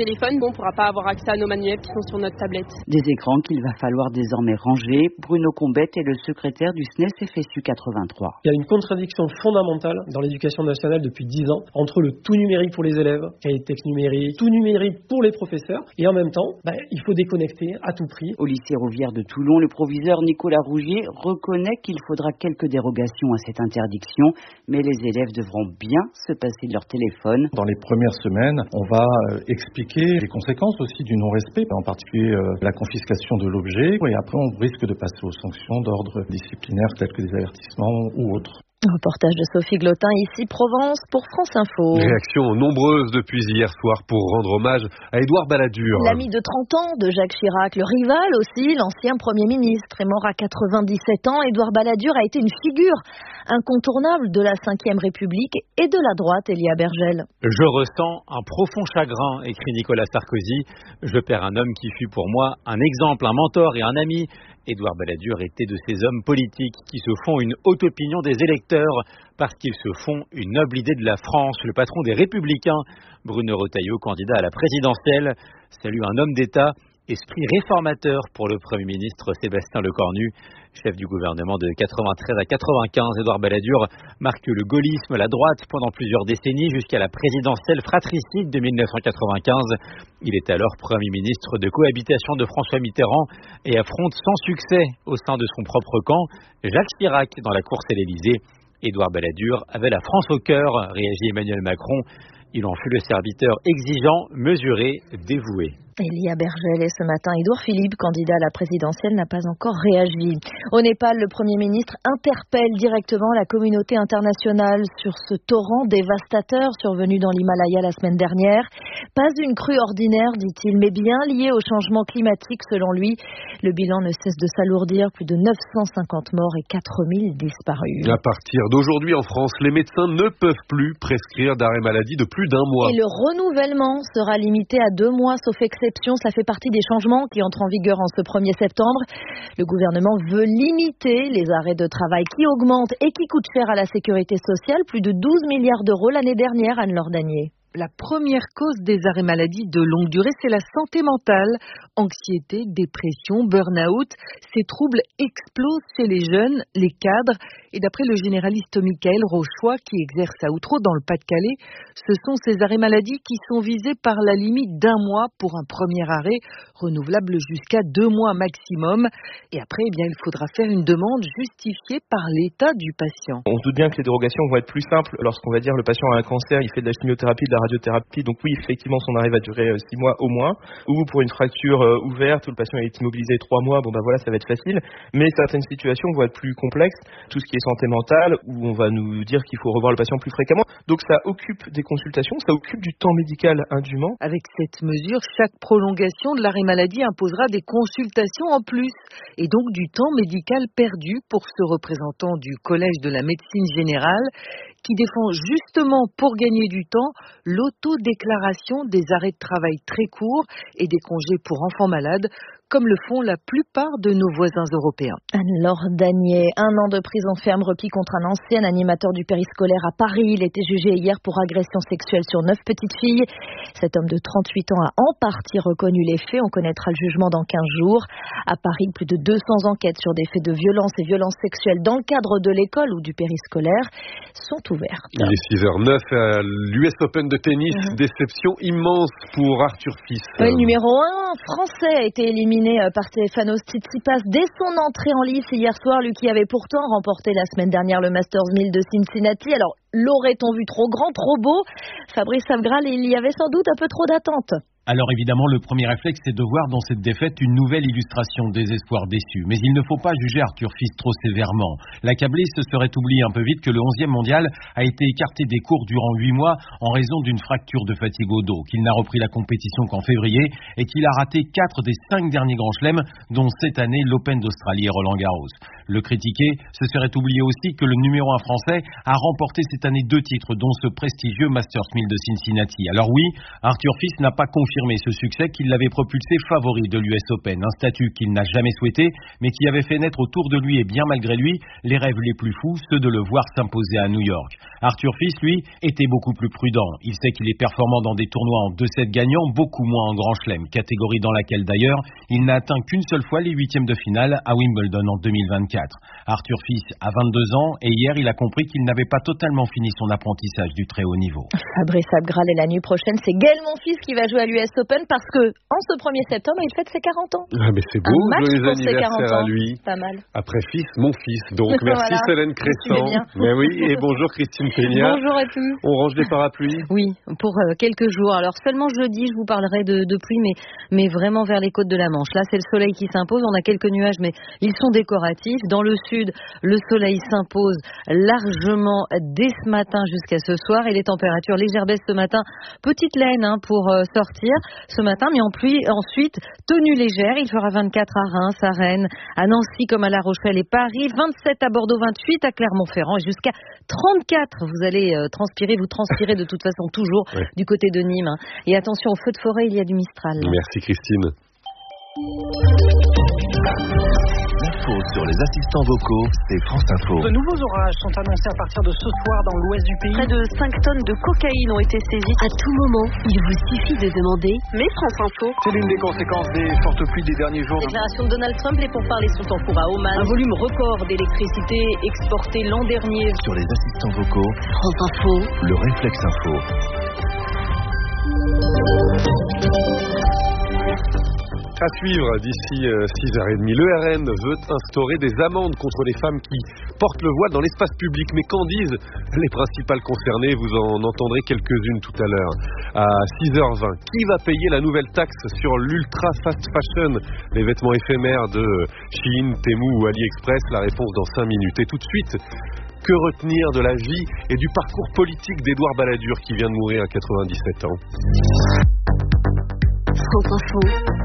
téléphone, on ne pourra pas avoir accès à nos manuels qui sont sur notre tablette. Des écrans qu'il va falloir désormais ranger. Bruno Combette est le secrétaire du SNES FSU 83. Il y a une contradiction fondamentale dans l'éducation nationale depuis 10 ans entre le tout numérique pour les élèves, cahier de texte numérique, tout numérique pour les professeurs, et en même temps, il faut déconnecter à tout prix. Au lycée Rouvière de Toulon, le proviseur Nicolas Rougier reconnaît qu'il faudra quelques dérogations à cette interdiction, mais les élèves devront bien se passer de leur téléphone. Dans les premières semaines, on va expliquer les conséquences aussi du non-respect, en particulier la confiscation de l'objet, et après on risque de passer aux sanctions d'ordre disciplinaire telles que des avertissements ou autres. Reportage de Sophie Glotin, ici Provence pour France Info. Réactions nombreuses depuis hier soir pour rendre hommage à Édouard Balladur. L'ami de 30 ans de Jacques Chirac, le rival aussi, l'ancien Premier ministre, est mort à 97 ans. Édouard Balladur a été une figure incontournable de la Ve République et de la droite, Elia Bergel. Je ressens un profond chagrin, écrit Nicolas Sarkozy. Je perds un homme qui fut pour moi un exemple, un mentor et un ami. Édouard Balladur était de ces hommes politiques qui se font une haute opinion des électeurs parce qu'ils se font une noble idée de la France. Le patron des Républicains, Bruno Retailleau, candidat à la présidentielle, salue un homme d'État, esprit réformateur pour le Premier ministre Sébastien Lecornu. Chef du gouvernement de 93 à 95, Édouard Balladur marque le gaullisme, la droite pendant plusieurs décennies jusqu'à la présidentielle fratricide de 1995. Il est alors Premier ministre de cohabitation de François Mitterrand et affronte sans succès au sein de son propre camp Jacques Chirac dans la course à l'Élysée. Édouard Balladur avait la France au cœur, réagit Emmanuel Macron. Il en fut le serviteur exigeant, mesuré, dévoué. Elia Bergel et ce matin, Édouard Philippe, candidat à la présidentielle, n'a pas encore réagi. Au Népal, le Premier ministre interpelle directement la communauté internationale sur ce torrent dévastateur survenu dans l'Himalaya la semaine dernière. Pas une crue ordinaire, dit-il, mais bien liée au changement climatique selon lui. Le bilan ne cesse de s'alourdir, plus de 950 morts et 4000 disparus. À partir d'aujourd'hui en France, les médecins ne peuvent plus prescrire d'arrêt maladie de plus d'un mois. Et le renouvellement sera limité à 2 mois, sauf exception. Ça fait partie des changements qui entrent en vigueur en ce 1er septembre. Le gouvernement veut limiter les arrêts de travail qui augmentent et qui coûtent cher à la sécurité sociale. Plus de 12 milliards d'euros l'année dernière, Anne-Laure Danier. La première cause des arrêts maladie de longue durée, c'est la santé mentale. Anxiété, dépression, burn-out, ces troubles explosent chez les jeunes, les cadres. Et d'après le généraliste Michael Rochois, qui exerce à Outreau dans le Pas-de-Calais, ce sont ces arrêts maladie qui sont visés par la limite d'1 mois pour un premier arrêt, renouvelable jusqu'à 2 mois maximum. Et après, il faudra faire une demande justifiée par l'état du patient. On se doute bien que les dérogations vont être plus simples lorsqu'on va dire le patient a un cancer, il fait de la chimiothérapie, de la radiothérapie, donc oui, effectivement, son arrêt va durer 6 mois au moins, ou pour une fracture ouverte où le patient est immobilisé 3 mois, ça va être facile, mais certaines situations vont être plus complexes, tout ce qui est santé mentale, où on va nous dire qu'il faut revoir le patient plus fréquemment, donc ça occupe des consultations, ça occupe du temps médical indûment. Avec cette mesure, chaque prolongation de l'arrêt maladie imposera des consultations en plus, et donc du temps médical perdu pour ce représentant du Collège de la médecine générale, qui défend justement pour gagner du temps l'autodéclaration des arrêts de travail très courts et des congés pour enfants malades, comme le font la plupart de nos voisins européens. Anne-Laure Danier, 1 an de prison ferme requis contre un ancien animateur du périscolaire à Paris. Il était jugé hier pour agression sexuelle sur 9 petites filles. Cet homme de 38 ans a en partie reconnu les faits. On connaîtra le jugement dans 15 jours. À Paris, plus de 200 enquêtes sur des faits de violence et violences sexuelles dans le cadre de l'école ou du périscolaire sont ouvertes. Il est 6h09 à l'US Open de tennis. Déception immense pour Arthur Fils. Le numéro 1 français a été éliminé par Stefanos Tsitsipas dès son entrée en lice hier soir, lui qui avait pourtant remporté la semaine dernière le Masters 1000 de Cincinnati. Alors, l'aurait-on vu trop grand, trop beau? Fabrice Savgral, il y avait sans doute un peu trop d'attente. Alors évidemment, le premier réflexe, c'est de voir dans cette défaite une nouvelle illustration des espoirs déçus. Mais il ne faut pas juger Arthur Fils trop sévèrement. L'accablé se serait oublié un peu vite que le 11e mondial a été écarté des cours durant 8 mois en raison d'une fracture de fatigue au dos, qu'il n'a repris la compétition qu'en février et qu'il a raté 4 des 5 derniers grands chelems, dont cette année l'Open d'Australie et Roland Garros. Le critiquer, ce serait oublier aussi que le numéro 1 français a remporté cette année 2 titres, dont ce prestigieux Masters 1000 de Cincinnati. Alors oui, Arthur Fils n'a pas confirmé ce succès qui l'avait propulsé favori de l'US Open, un statut qu'il n'a jamais souhaité, mais qui avait fait naître autour de lui et bien malgré lui les rêves les plus fous, ceux de le voir s'imposer à New York. Arthur Fils, lui, était beaucoup plus prudent. Il sait qu'il est performant dans des tournois en 2-7 gagnants, beaucoup moins en Grand Chelem, catégorie dans laquelle d'ailleurs il n'a atteint qu'une seule fois les 8e de finale à Wimbledon en 2024. Arthur Fils a 22 ans et hier il a compris qu'il n'avait pas totalement fini son apprentissage du très haut niveau. Fabrice Abgral, et la nuit prochaine, c'est Gaël Monfils qui va jouer à l'US Open parce que en ce 1er septembre, il fête ses 40 ans. Ah mais c'est beau, joyeux anniversaire à lui. Pas mal. Après Fils, mon fils. Donc merci voilà. Célène Crescent. Mais oui, et bonjour Christine Peña. Bonjour à tous. On range les parapluies? Oui, pour quelques jours. Alors seulement jeudi, je vous parlerai de pluie, mais vraiment vers les côtes de la Manche. Là, c'est le soleil qui s'impose. On a quelques nuages, mais ils sont décoratifs. Dans le sud, le soleil s'impose largement dès ce matin jusqu'à ce soir. Et les températures légères baissent ce matin. Petite laine pour sortir ce matin, mais en pluie. Ensuite, tenue légère. Il fera 24 à Reims, à Rennes, à Nancy comme à La Rochelle et Paris. 27 à Bordeaux, 28 à Clermont-Ferrand et jusqu'à 34. Vous allez vous transpirez de toute façon toujours du côté de Nîmes. Et attention, au feu de forêt, il y a du Mistral. Merci Christine. L'info sur les assistants vocaux, c'est France Info. De nouveaux orages sont annoncés à partir de ce soir dans l'ouest du pays. Près de 5 tonnes de cocaïne ont été saisies. À tout moment, il vous suffit de demander. Mais France Info. C'est l'une des conséquences des fortes pluies des derniers jours. Déclaration de Donald Trump, les pourparlers sont en cours à Oman. Un volume record d'électricité exporté l'an dernier. Sur les assistants vocaux, France Info, le réflexe info. À suivre d'ici 6h30, le RN veut instaurer des amendes contre les femmes qui portent le voile dans l'espace public. Mais qu'en disent les principales concernées? Vous en entendrez quelques-unes tout à l'heure. À 6h20, qui va payer la nouvelle taxe sur l'ultra fast fashion, les vêtements éphémères de Shein, Temu ou AliExpress? La réponse dans 5 minutes. Et tout de suite, que retenir de la vie et du parcours politique d'Édouard Balladur qui vient de mourir à 97 ans? France Info,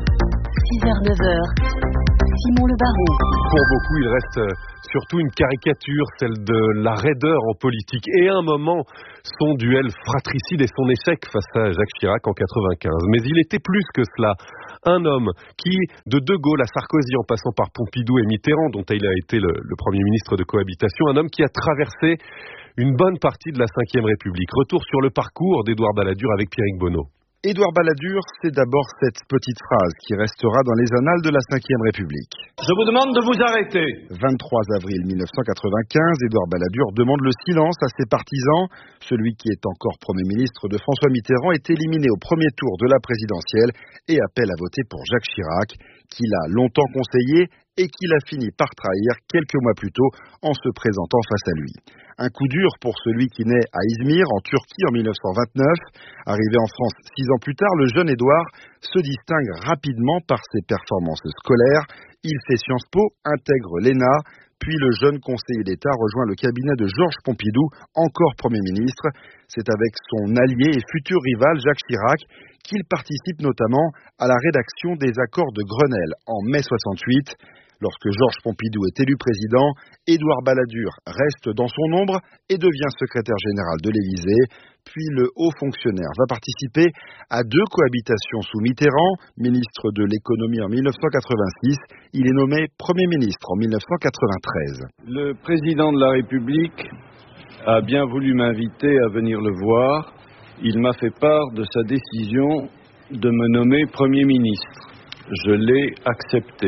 6h-9h, Simon Le Baron. Pour beaucoup, il reste surtout une caricature, celle de la raideur en politique. Et à un moment, son duel fratricide et son échec face à Jacques Chirac en 95. Mais il était plus que cela. Un homme qui, de De Gaulle à Sarkozy, en passant par Pompidou et Mitterrand, dont il a été le Premier ministre de cohabitation, un homme qui a traversé une bonne partie de la Ve République. Retour sur le parcours d'Édouard Balladur avec Pierrick Bonneau. Édouard Balladur, c'est d'abord cette petite phrase qui restera dans les annales de la Ve République. Je vous demande de vous arrêter. 23 avril 1995, Édouard Balladur demande le silence à ses partisans. Celui qui est encore Premier ministre de François Mitterrand est éliminé au premier tour de la présidentielle et appelle à voter pour Jacques Chirac, qu'il a longtemps conseillé et qu'il a fini par trahir quelques mois plus tôt en se présentant face à lui. Un coup dur pour celui qui naît à Izmir, en Turquie, en 1929. Arrivé en France 6 ans plus tard, le jeune Édouard se distingue rapidement par ses performances scolaires. Il fait Sciences Po, intègre l'ENA, puis le jeune conseiller d'État rejoint le cabinet de Georges Pompidou, encore Premier ministre. C'est avec son allié et futur rival Jacques Chirac qu'il participe notamment à la rédaction des accords de Grenelle en mai 68. Lorsque Georges Pompidou est élu président, Édouard Balladur reste dans son ombre et devient secrétaire général de l'Élysée. Puis le haut fonctionnaire va participer à 2 cohabitations sous Mitterrand, ministre de l'économie en 1986. Il est nommé Premier ministre en 1993. Le président de la République a bien voulu m'inviter à venir le voir. Il m'a fait part de sa décision de me nommer Premier ministre. Je l'ai accepté.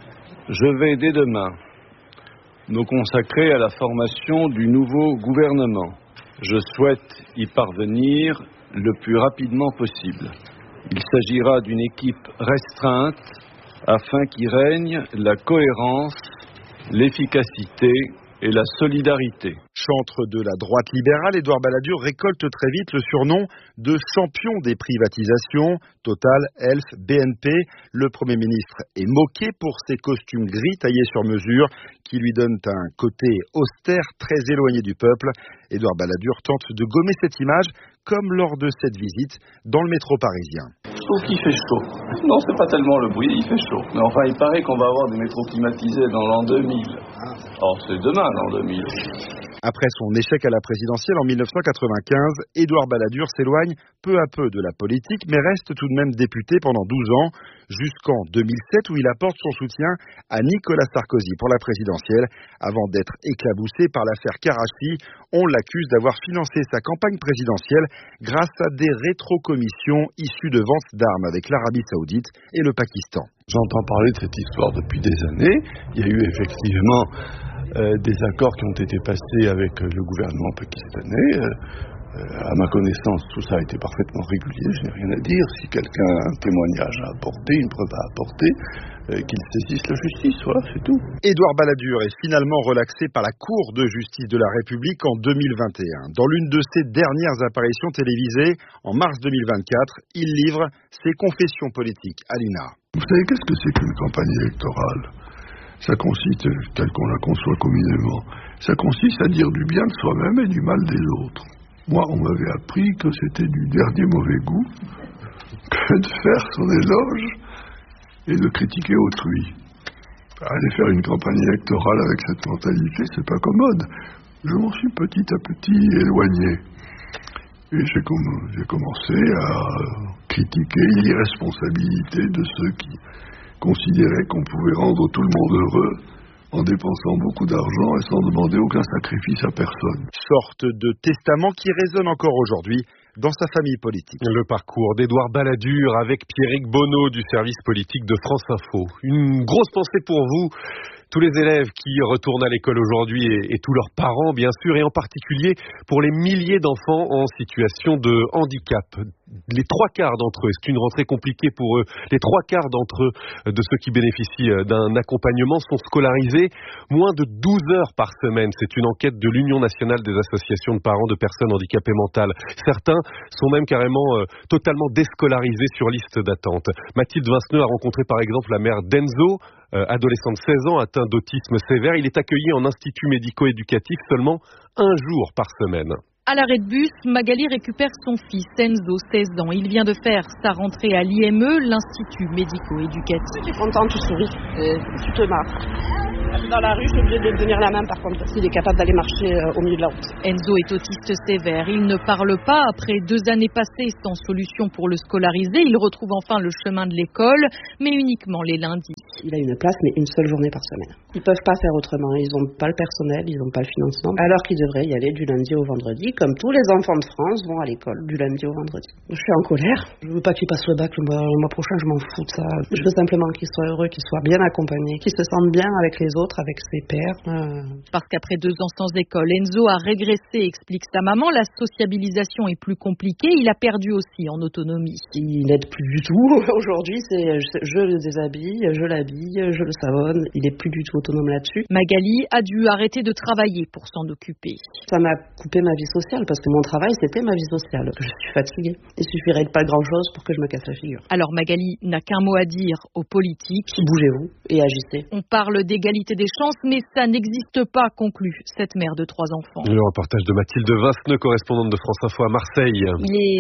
Je vais dès demain me consacrer à la formation du nouveau gouvernement. Je souhaite y parvenir le plus rapidement possible. Il s'agira d'une équipe restreinte afin qu'y règne la cohérence, l'efficacité et la solidarité. Chantre de la droite libérale, Édouard Balladur récolte très vite le surnom de champion des privatisations. Total, Elf, BNP. Le Premier ministre est moqué pour ses costumes gris taillés sur mesure qui lui donnent un côté austère très éloigné du peuple. Édouard Balladur tente de gommer cette image comme lors de cette visite dans le métro parisien. Je trouve qu'il fait chaud. Non, c'est pas tellement le bruit, il fait chaud. Mais enfin, il paraît qu'on va avoir des métros climatisés dans l'an 2000. Or, c'est demain l'an 2000. Après son échec à la présidentielle en 1995, Édouard Balladur s'éloigne peu à peu de la politique, mais reste tout de même député pendant 12 ans, jusqu'en 2007 où il apporte son soutien à Nicolas Sarkozy pour la présidentielle. Avant d'être éclaboussé par l'affaire Karachi, on l'accuse d'avoir financé sa campagne présidentielle grâce à des rétrocommissions issues de ventes d'armes avec l'Arabie Saoudite et le Pakistan. J'entends parler de cette histoire depuis des années. Il y a eu effectivement des accords qui ont été passés avec le gouvernement pakistanais. À ma connaissance, tout ça a été parfaitement régulier, je n'ai rien à dire. Si quelqu'un a un témoignage à apporter, une preuve à apporter, qu'il saisisse la justice, voilà, c'est tout. Édouard Balladur est finalement relaxé par la Cour de justice de la République en 2021. Dans l'une de ses dernières apparitions télévisées, en mars 2024, il livre ses confessions politiques à l'INA. Vous savez, qu'est-ce que c'est qu'une campagne électorale ? Ça consiste, tel qu'on la conçoit communément, ça consiste à dire du bien de soi-même et du mal des autres. Moi, on m'avait appris que c'était du dernier mauvais goût que de faire son éloge et de critiquer autrui. Aller faire une campagne électorale avec cette mentalité, c'est pas commode. Je m'en suis petit à petit éloigné. Et j'ai commencé à critiquer l'irresponsabilité de ceux qui considéraient qu'on pouvait rendre tout le monde heureux en dépensant beaucoup d'argent et sans demander aucun sacrifice à personne. Sorte de testament qui résonne encore aujourd'hui dans sa famille politique. Le parcours d'Édouard Balladur avec Pierrick Bonneau du service politique de France Info. Une grosse pensée pour vous, tous les élèves qui retournent à l'école aujourd'hui et tous leurs parents, bien sûr, et en particulier pour les milliers d'enfants en situation de handicap. Les 3/4 d'entre eux, c'est une rentrée compliquée pour eux, les 3/4 d'entre eux, de ceux qui bénéficient d'un accompagnement, sont scolarisés moins de 12 heures par semaine. C'est une enquête de l'Union nationale des associations de parents de personnes handicapées mentales. Certains sont même carrément totalement déscolarisés sur liste d'attente. Mathilde Vinceneux a rencontré par exemple la mère d'Enzo, adolescent de 16 ans atteint d'autisme sévère. Il est accueilli en institut médico-éducatif seulement 1 jour par semaine. À l'arrêt de bus, Magali récupère son fils, Enzo, 16 ans. Il vient de faire sa rentrée à l'IME, l'Institut médico-éducatif. Tu es content, tu souris, tu te marres. Dans la rue, je suis obligée de lui tenir la main par contre, s'il est capable d'aller marcher au milieu de la route. Enzo est autiste sévère. Il ne parle pas. Après 2 années passées sans solution pour le scolariser, il retrouve enfin le chemin de l'école, mais uniquement les lundis. Il a une place, mais une seule journée par semaine. Ils ne peuvent pas faire autrement. Ils n'ont pas le personnel, ils n'ont pas le financement, alors qu'ils devraient y aller du lundi au vendredi, comme tous les enfants de France vont à l'école du lundi au vendredi. Je suis en colère. Je veux pas qu'il passe le bac le mois prochain, je m'en fous de ça. Je veux simplement qu'il soit heureux, qu'il soit bien accompagné, qu'il se sente bien avec les autres, avec ses pairs. Parce qu'après 2 ans sans école, Enzo a régressé, explique sa maman. La sociabilisation est plus compliquée. Il a perdu aussi en autonomie. Il n'aide plus du tout. Aujourd'hui, je le déshabille, je l'habille, je le savonne. Il n'est plus du tout autonome là-dessus. Magali a dû arrêter de travailler pour s'en occuper. Ça m'a coupé ma vie sociale parce que mon travail, c'était ma vie sociale. Je suis fatiguée. Il suffirait de pas grand-chose pour que je me casse la figure. Alors Magali n'a qu'un mot à dire aux politiques. Bougez-vous et agissez. On parle d'égalité des chances, mais ça n'existe pas, conclut cette mère de 3 enfants. Le reportage de Mathilde Vinceneux, correspondante de France Info à Marseille. Il est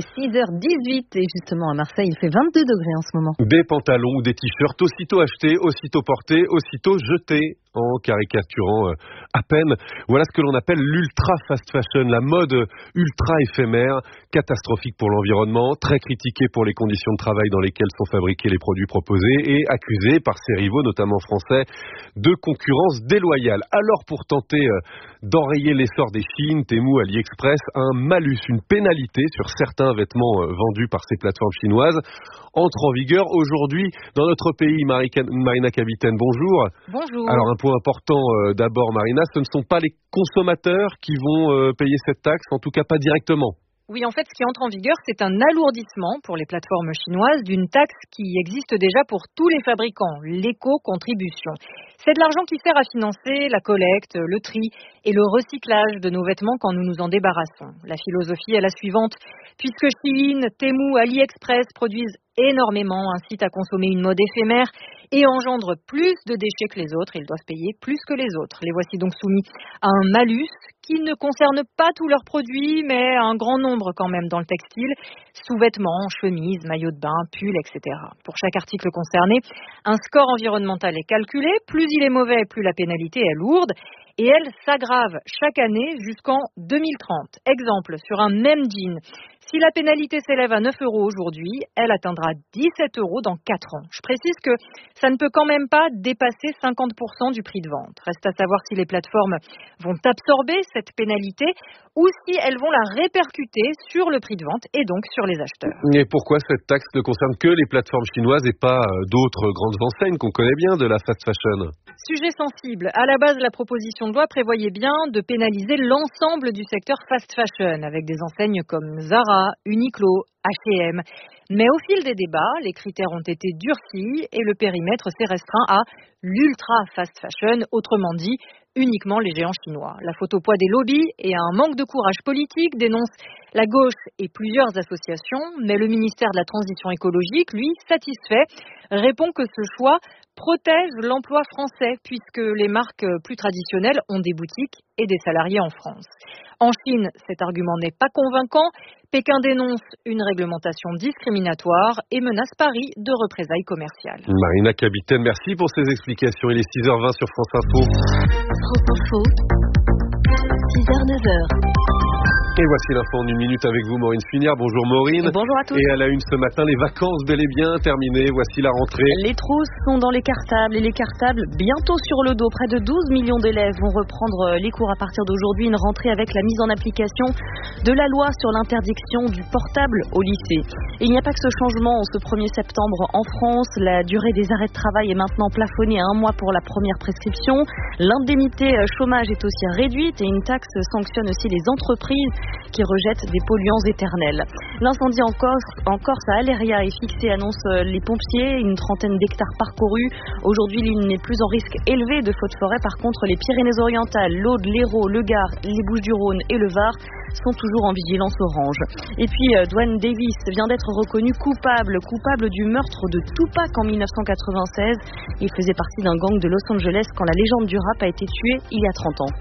6h18 et justement à Marseille, il fait 22 degrés en ce moment. Des pantalons ou des t-shirts aussitôt achetés, aussitôt portés, aussitôt jetés, en caricaturant à peine. Voilà ce que l'on appelle l'ultra fast fashion, la mode ultra éphémère, catastrophique pour l'environnement, très critiquée pour les conditions de travail dans lesquelles sont fabriqués les produits proposés et accusée par ses rivaux, notamment français, de concurrence déloyale. Alors pour tenter d'enrayer l'essor des Chines, Temu, AliExpress, un malus, une pénalité sur certains vêtements vendus par ces plateformes chinoises entre en vigueur aujourd'hui dans notre pays. Marina Capitaine, bonjour. Bonjour. Alors un point important d'abord, Marina, ce ne sont pas les consommateurs qui vont payer cette taxe, en tout cas pas directement. Oui, en fait, ce qui entre en vigueur, c'est un alourdissement pour les plateformes chinoises d'une taxe qui existe déjà pour tous les fabricants, l'éco-contribution. C'est de l'argent qui sert à financer la collecte, le tri et le recyclage de nos vêtements quand nous nous en débarrassons. La philosophie est la suivante. Puisque Shein, Temu, AliExpress produisent énormément, incitent à consommer une mode éphémère et engendrent plus de déchets que les autres. Ils doivent payer plus que les autres. Les voici donc soumis à un malus qui ne concerne pas tous leurs produits, mais un grand nombre quand même dans le textile, sous-vêtements, chemises, maillots de bain, pulls, etc. Pour chaque article concerné, un score environnemental est calculé. Plus il est mauvais, plus la pénalité est lourde. Et elle s'aggrave chaque année jusqu'en 2030. Exemple, sur un même jean, si la pénalité s'élève à 9 € aujourd'hui, elle atteindra 17 € dans 4 ans. Je précise que ça ne peut quand même pas dépasser 50% du prix de vente. Reste à savoir si les plateformes vont absorber cette pénalité ou si elles vont la répercuter sur le prix de vente et donc sur les acheteurs. Et pourquoi cette taxe ne concerne que les plateformes chinoises et pas d'autres grandes enseignes qu'on connaît bien de la fast fashion ? Sujet sensible. À la base, la proposition de loi prévoyait bien de pénaliser l'ensemble du secteur fast fashion avec des enseignes comme Zara, Uniqlo, H&M. Mais au fil des débats, les critères ont été durcis et le périmètre s'est restreint à l'ultra fast fashion, autrement dit uniquement les géants chinois. La faute au poids des lobbies et à un manque de courage politique dénonce la gauche et plusieurs associations, mais le ministère de la Transition écologique, lui, satisfait, répond que ce choix protège l'emploi français puisque les marques plus traditionnelles ont des boutiques et des salariés en France. En Chine, cet argument n'est pas convaincant. Pékin dénonce une réglementation discriminatoire et menace Paris de représailles commerciales. Marina Capitaine, merci pour ces explications. Il est 6h20 sur France Info. France Info, 6h-9h. Et voici l'info en 1 minute avec vous, Maureen Funiard. Bonjour Maureen. Bonjour à tous. Et à la une ce matin, les vacances bel et bien terminées. Voici la rentrée. Les trousses sont dans les cartables et les cartables bientôt sur le dos. Près de 12 millions d'élèves vont reprendre les cours à partir d'aujourd'hui. Une rentrée avec la mise en application de la loi sur l'interdiction du portable au lycée. Et il n'y a pas que ce changement ce 1er septembre en France. La durée des arrêts de travail est maintenant plafonnée à 1 mois pour la première prescription. L'indemnité chômage est aussi réduite et une taxe sanctionne aussi les entreprises qui rejettent des polluants éternels. L'incendie en Corse à Aléria est fixé, annoncent les pompiers. Une trentaine d'hectares parcourus. Aujourd'hui, l'île n'est plus en risque élevé de feux de forêt. Par contre, les Pyrénées-Orientales, l'Aude, l'Hérault, le Gard, les Bouches-du-Rhône et le Var sont toujours en vigilance orange. Et puis, Dwayne Davis vient d'être reconnu coupable du meurtre de Tupac en 1996. Il faisait partie d'un gang de Los Angeles quand la légende du rap a été tuée il y a 30 ans.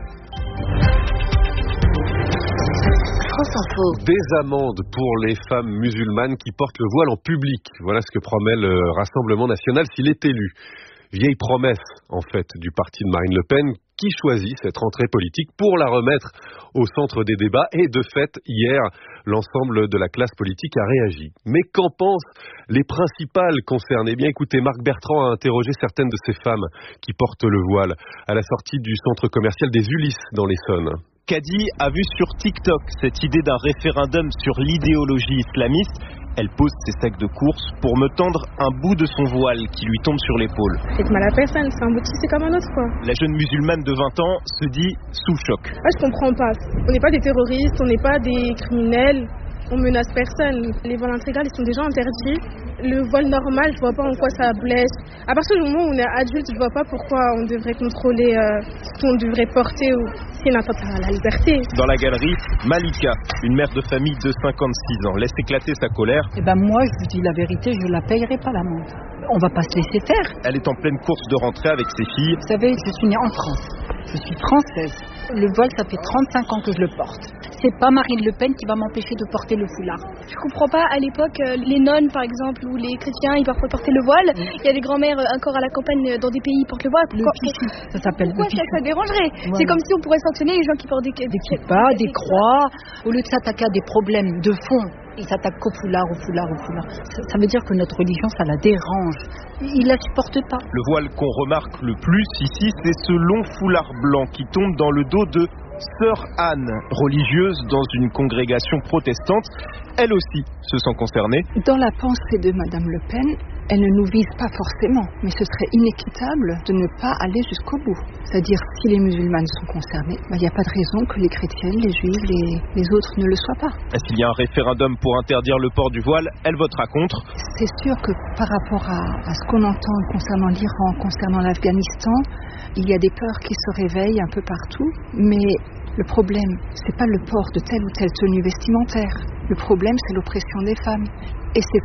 Des amendes pour les femmes musulmanes qui portent le voile en public. Voilà ce que promet le Rassemblement national s'il est élu. Vieille promesse, en fait, du parti de Marine Le Pen qui choisit cette rentrée politique pour la remettre au centre des débats. Et de fait, hier, l'ensemble de la classe politique a réagi. Mais qu'en pensent les principales concernées ? Eh bien, écoutez, Marc Bertrand a interrogé certaines de ces femmes qui portent le voile à la sortie du centre commercial des Ulysses dans l'Essonne. Kadi a vu sur TikTok cette idée d'un référendum sur l'idéologie islamiste. Elle pose ses sacs de course pour me tendre un bout de son voile qui lui tombe sur l'épaule. Faites mal à personne, c'est un bout de tissu comme un autre quoi. La jeune musulmane de 20 ans se dit sous choc. Je comprends pas. On n'est pas des terroristes, on n'est pas des criminels. On menace personne. Les voiles intégrales, ils sont déjà interdits. Le voile normal, je vois pas en quoi ça blesse. À partir du moment où on est adulte, je vois pas pourquoi on devrait contrôler ce qu'on devrait porter ou c'est une atteinte à la liberté. Dans la galerie, Malika, une mère de famille de 56 ans, laisse éclater sa colère. Moi, je vous dis la vérité, je la payerai pas l'amende. On va pas se laisser faire. Elle est en pleine course de rentrée avec ses filles. Vous savez, je suis née en France. Je suis française. Le voile, ça fait 35 ans que je le porte. C'est pas Marine Le Pen qui va m'empêcher de porter le foulard. Je comprends pas, à l'époque, les nonnes, par exemple, ou les chrétiens, ils peuvent porter le voile. Il y a des grands-mères encore à la campagne dans des pays qui portent le voile. Le pichou, ça s'appelle le pichou. Ça dérangerait. Voilà. C'est comme si on pourrait sanctionner les gens qui portent des kippas, des croix. Au lieu de s'attaquer à des problèmes de fond, ils s'attaquent qu'au foulard, au foulard, au foulard. Ça veut dire que notre religion, ça la dérange. Ils la supportent pas. Le voile qu'on remarque le plus ici, c'est ce long foulard blanc qui tombe dans le dos de Sœur Anne, religieuse dans une congrégation protestante. Elle aussi se sent concernée. Dans la pensée de Madame Le Pen, elle ne nous vise pas forcément, mais ce serait inéquitable de ne pas aller jusqu'au bout. C'est-à-dire, si les musulmanes sont concernés, il n'y a pas de raison que les chrétiennes, les juifs, les autres ne le soient pas. S'il y a un référendum pour interdire le port du voile, elle votera contre. C'est sûr que par rapport à ce qu'on entend concernant l'Iran, concernant l'Afghanistan, il y a des peurs qui se réveillent un peu partout, mais le problème, c'est pas le port de telle ou telle tenue vestimentaire. Le problème, c'est l'oppression des femmes. Et c'est pas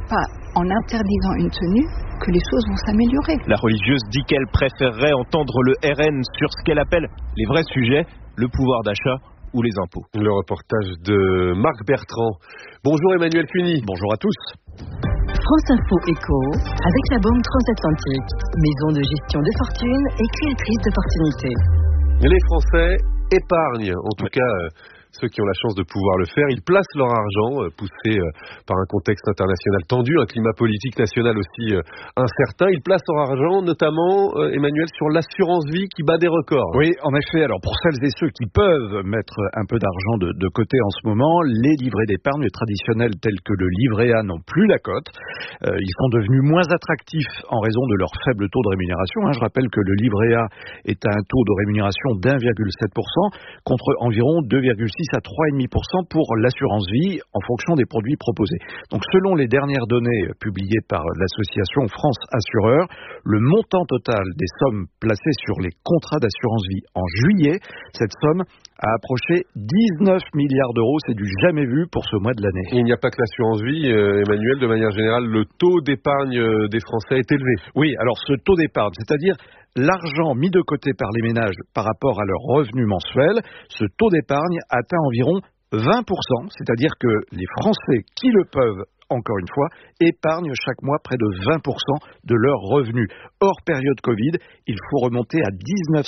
en interdisant une tenue que les choses vont s'améliorer. La religieuse dit qu'elle préférerait entendre le RN sur ce qu'elle appelle les vrais sujets, le pouvoir d'achat ou les impôts. Le reportage de Marc Bertrand. Bonjour Emmanuel Cuny. Bonjour à tous. France Info Éco, avec la Banque Transatlantique, maison de gestion de fortune et créatrice d'opportunités. Les Français épargnent, en tout cas ceux qui ont la chance de pouvoir le faire. Ils placent leur argent, poussés par un contexte international tendu, un climat politique national aussi incertain. Ils placent leur argent, notamment, Emmanuel, sur l'assurance vie qui bat des records. Oui, en effet. Alors, pour celles et ceux qui peuvent mettre un peu d'argent de côté en ce moment, les livrets d'épargne traditionnels tels que le livret A n'ont plus la cote. Ils sont devenus moins attractifs en raison de leur faible taux de rémunération. Je rappelle que le livret A est à un taux de rémunération d'1,7% contre environ 2,6 à 3,5% pour l'assurance vie en fonction des produits proposés. Donc selon les dernières données publiées par l'association France Assureurs, le montant total des sommes placées sur les contrats d'assurance vie en juillet, cette somme a approché 19 milliards d'euros. C'est du jamais vu pour ce mois de l'année. Il n'y a pas que l'assurance vie, Emmanuel, de manière générale, le taux d'épargne des Français est élevé. Oui, alors ce taux d'épargne, c'est-à-dire l'argent mis de côté par les ménages par rapport à leur revenu mensuel, ce taux d'épargne atteint environ 20%, c'est-à-dire que les Français qui le peuvent, encore une fois, épargnent chaque mois près de 20% de leurs revenus. Hors période Covid, il faut remonter à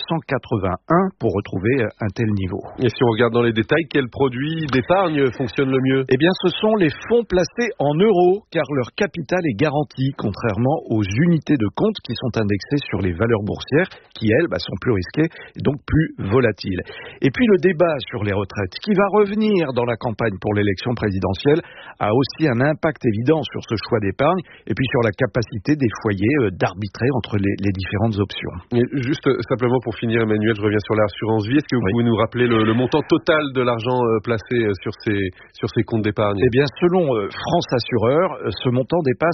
1981 pour retrouver un tel niveau. Et si on regarde dans les détails, quel produit d'épargne fonctionne le mieux ? Eh bien, ce sont les fonds placés en euros, car leur capital est garanti, contrairement aux unités de compte qui sont indexées sur les valeurs boursières, qui, elles, sont plus risquées et donc plus volatiles. Et puis, le débat sur les retraites, qui va revenir dans la campagne pour l'élection présidentielle, a aussi un impact évident sur ce choix d'épargne et puis sur la capacité des foyers d'arbitrer entre les différentes options. Et juste simplement pour finir, Emmanuel, je reviens sur l'assurance vie. Est-ce que vous pouvez nous rappeler le montant total de l'argent placé sur ces comptes d'épargne ? Eh bien, selon France Assureurs, ce montant dépasse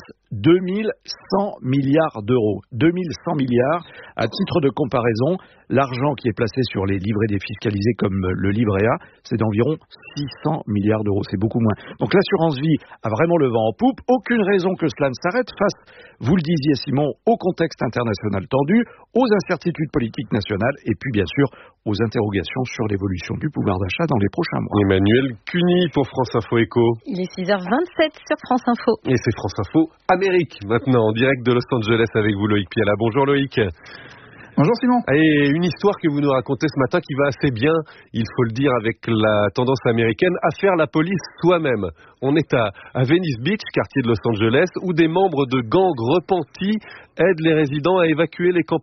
2100 milliards d'euros. 2100 milliards. À titre de comparaison, l'argent qui est placé sur les livrets défiscalisés comme le livret A, c'est d'environ 600 milliards d'euros. C'est beaucoup moins. Donc l'assurance vie a vraiment le vent en poupe. Aucune raison que cela ne s'arrête face, vous le disiez Simon, au contexte international tendu, aux incertitudes politiques nationales et puis bien sûr aux interrogations sur l'évolution du pouvoir d'achat dans les prochains mois. Emmanuel Cuny pour France Info Éco. Il est 6h27 sur France Info. Et c'est France Info Amérique maintenant, en direct de Los Angeles avec vous Loïc Piala. Bonjour Loïc. Bonjour Simon. Et une histoire que vous nous racontez ce matin qui va assez bien, il faut le dire, avec la tendance américaine à faire la police soi-même. On est à Venice Beach, quartier de Los Angeles, où des membres de gangs repentis aident les résidents à évacuer les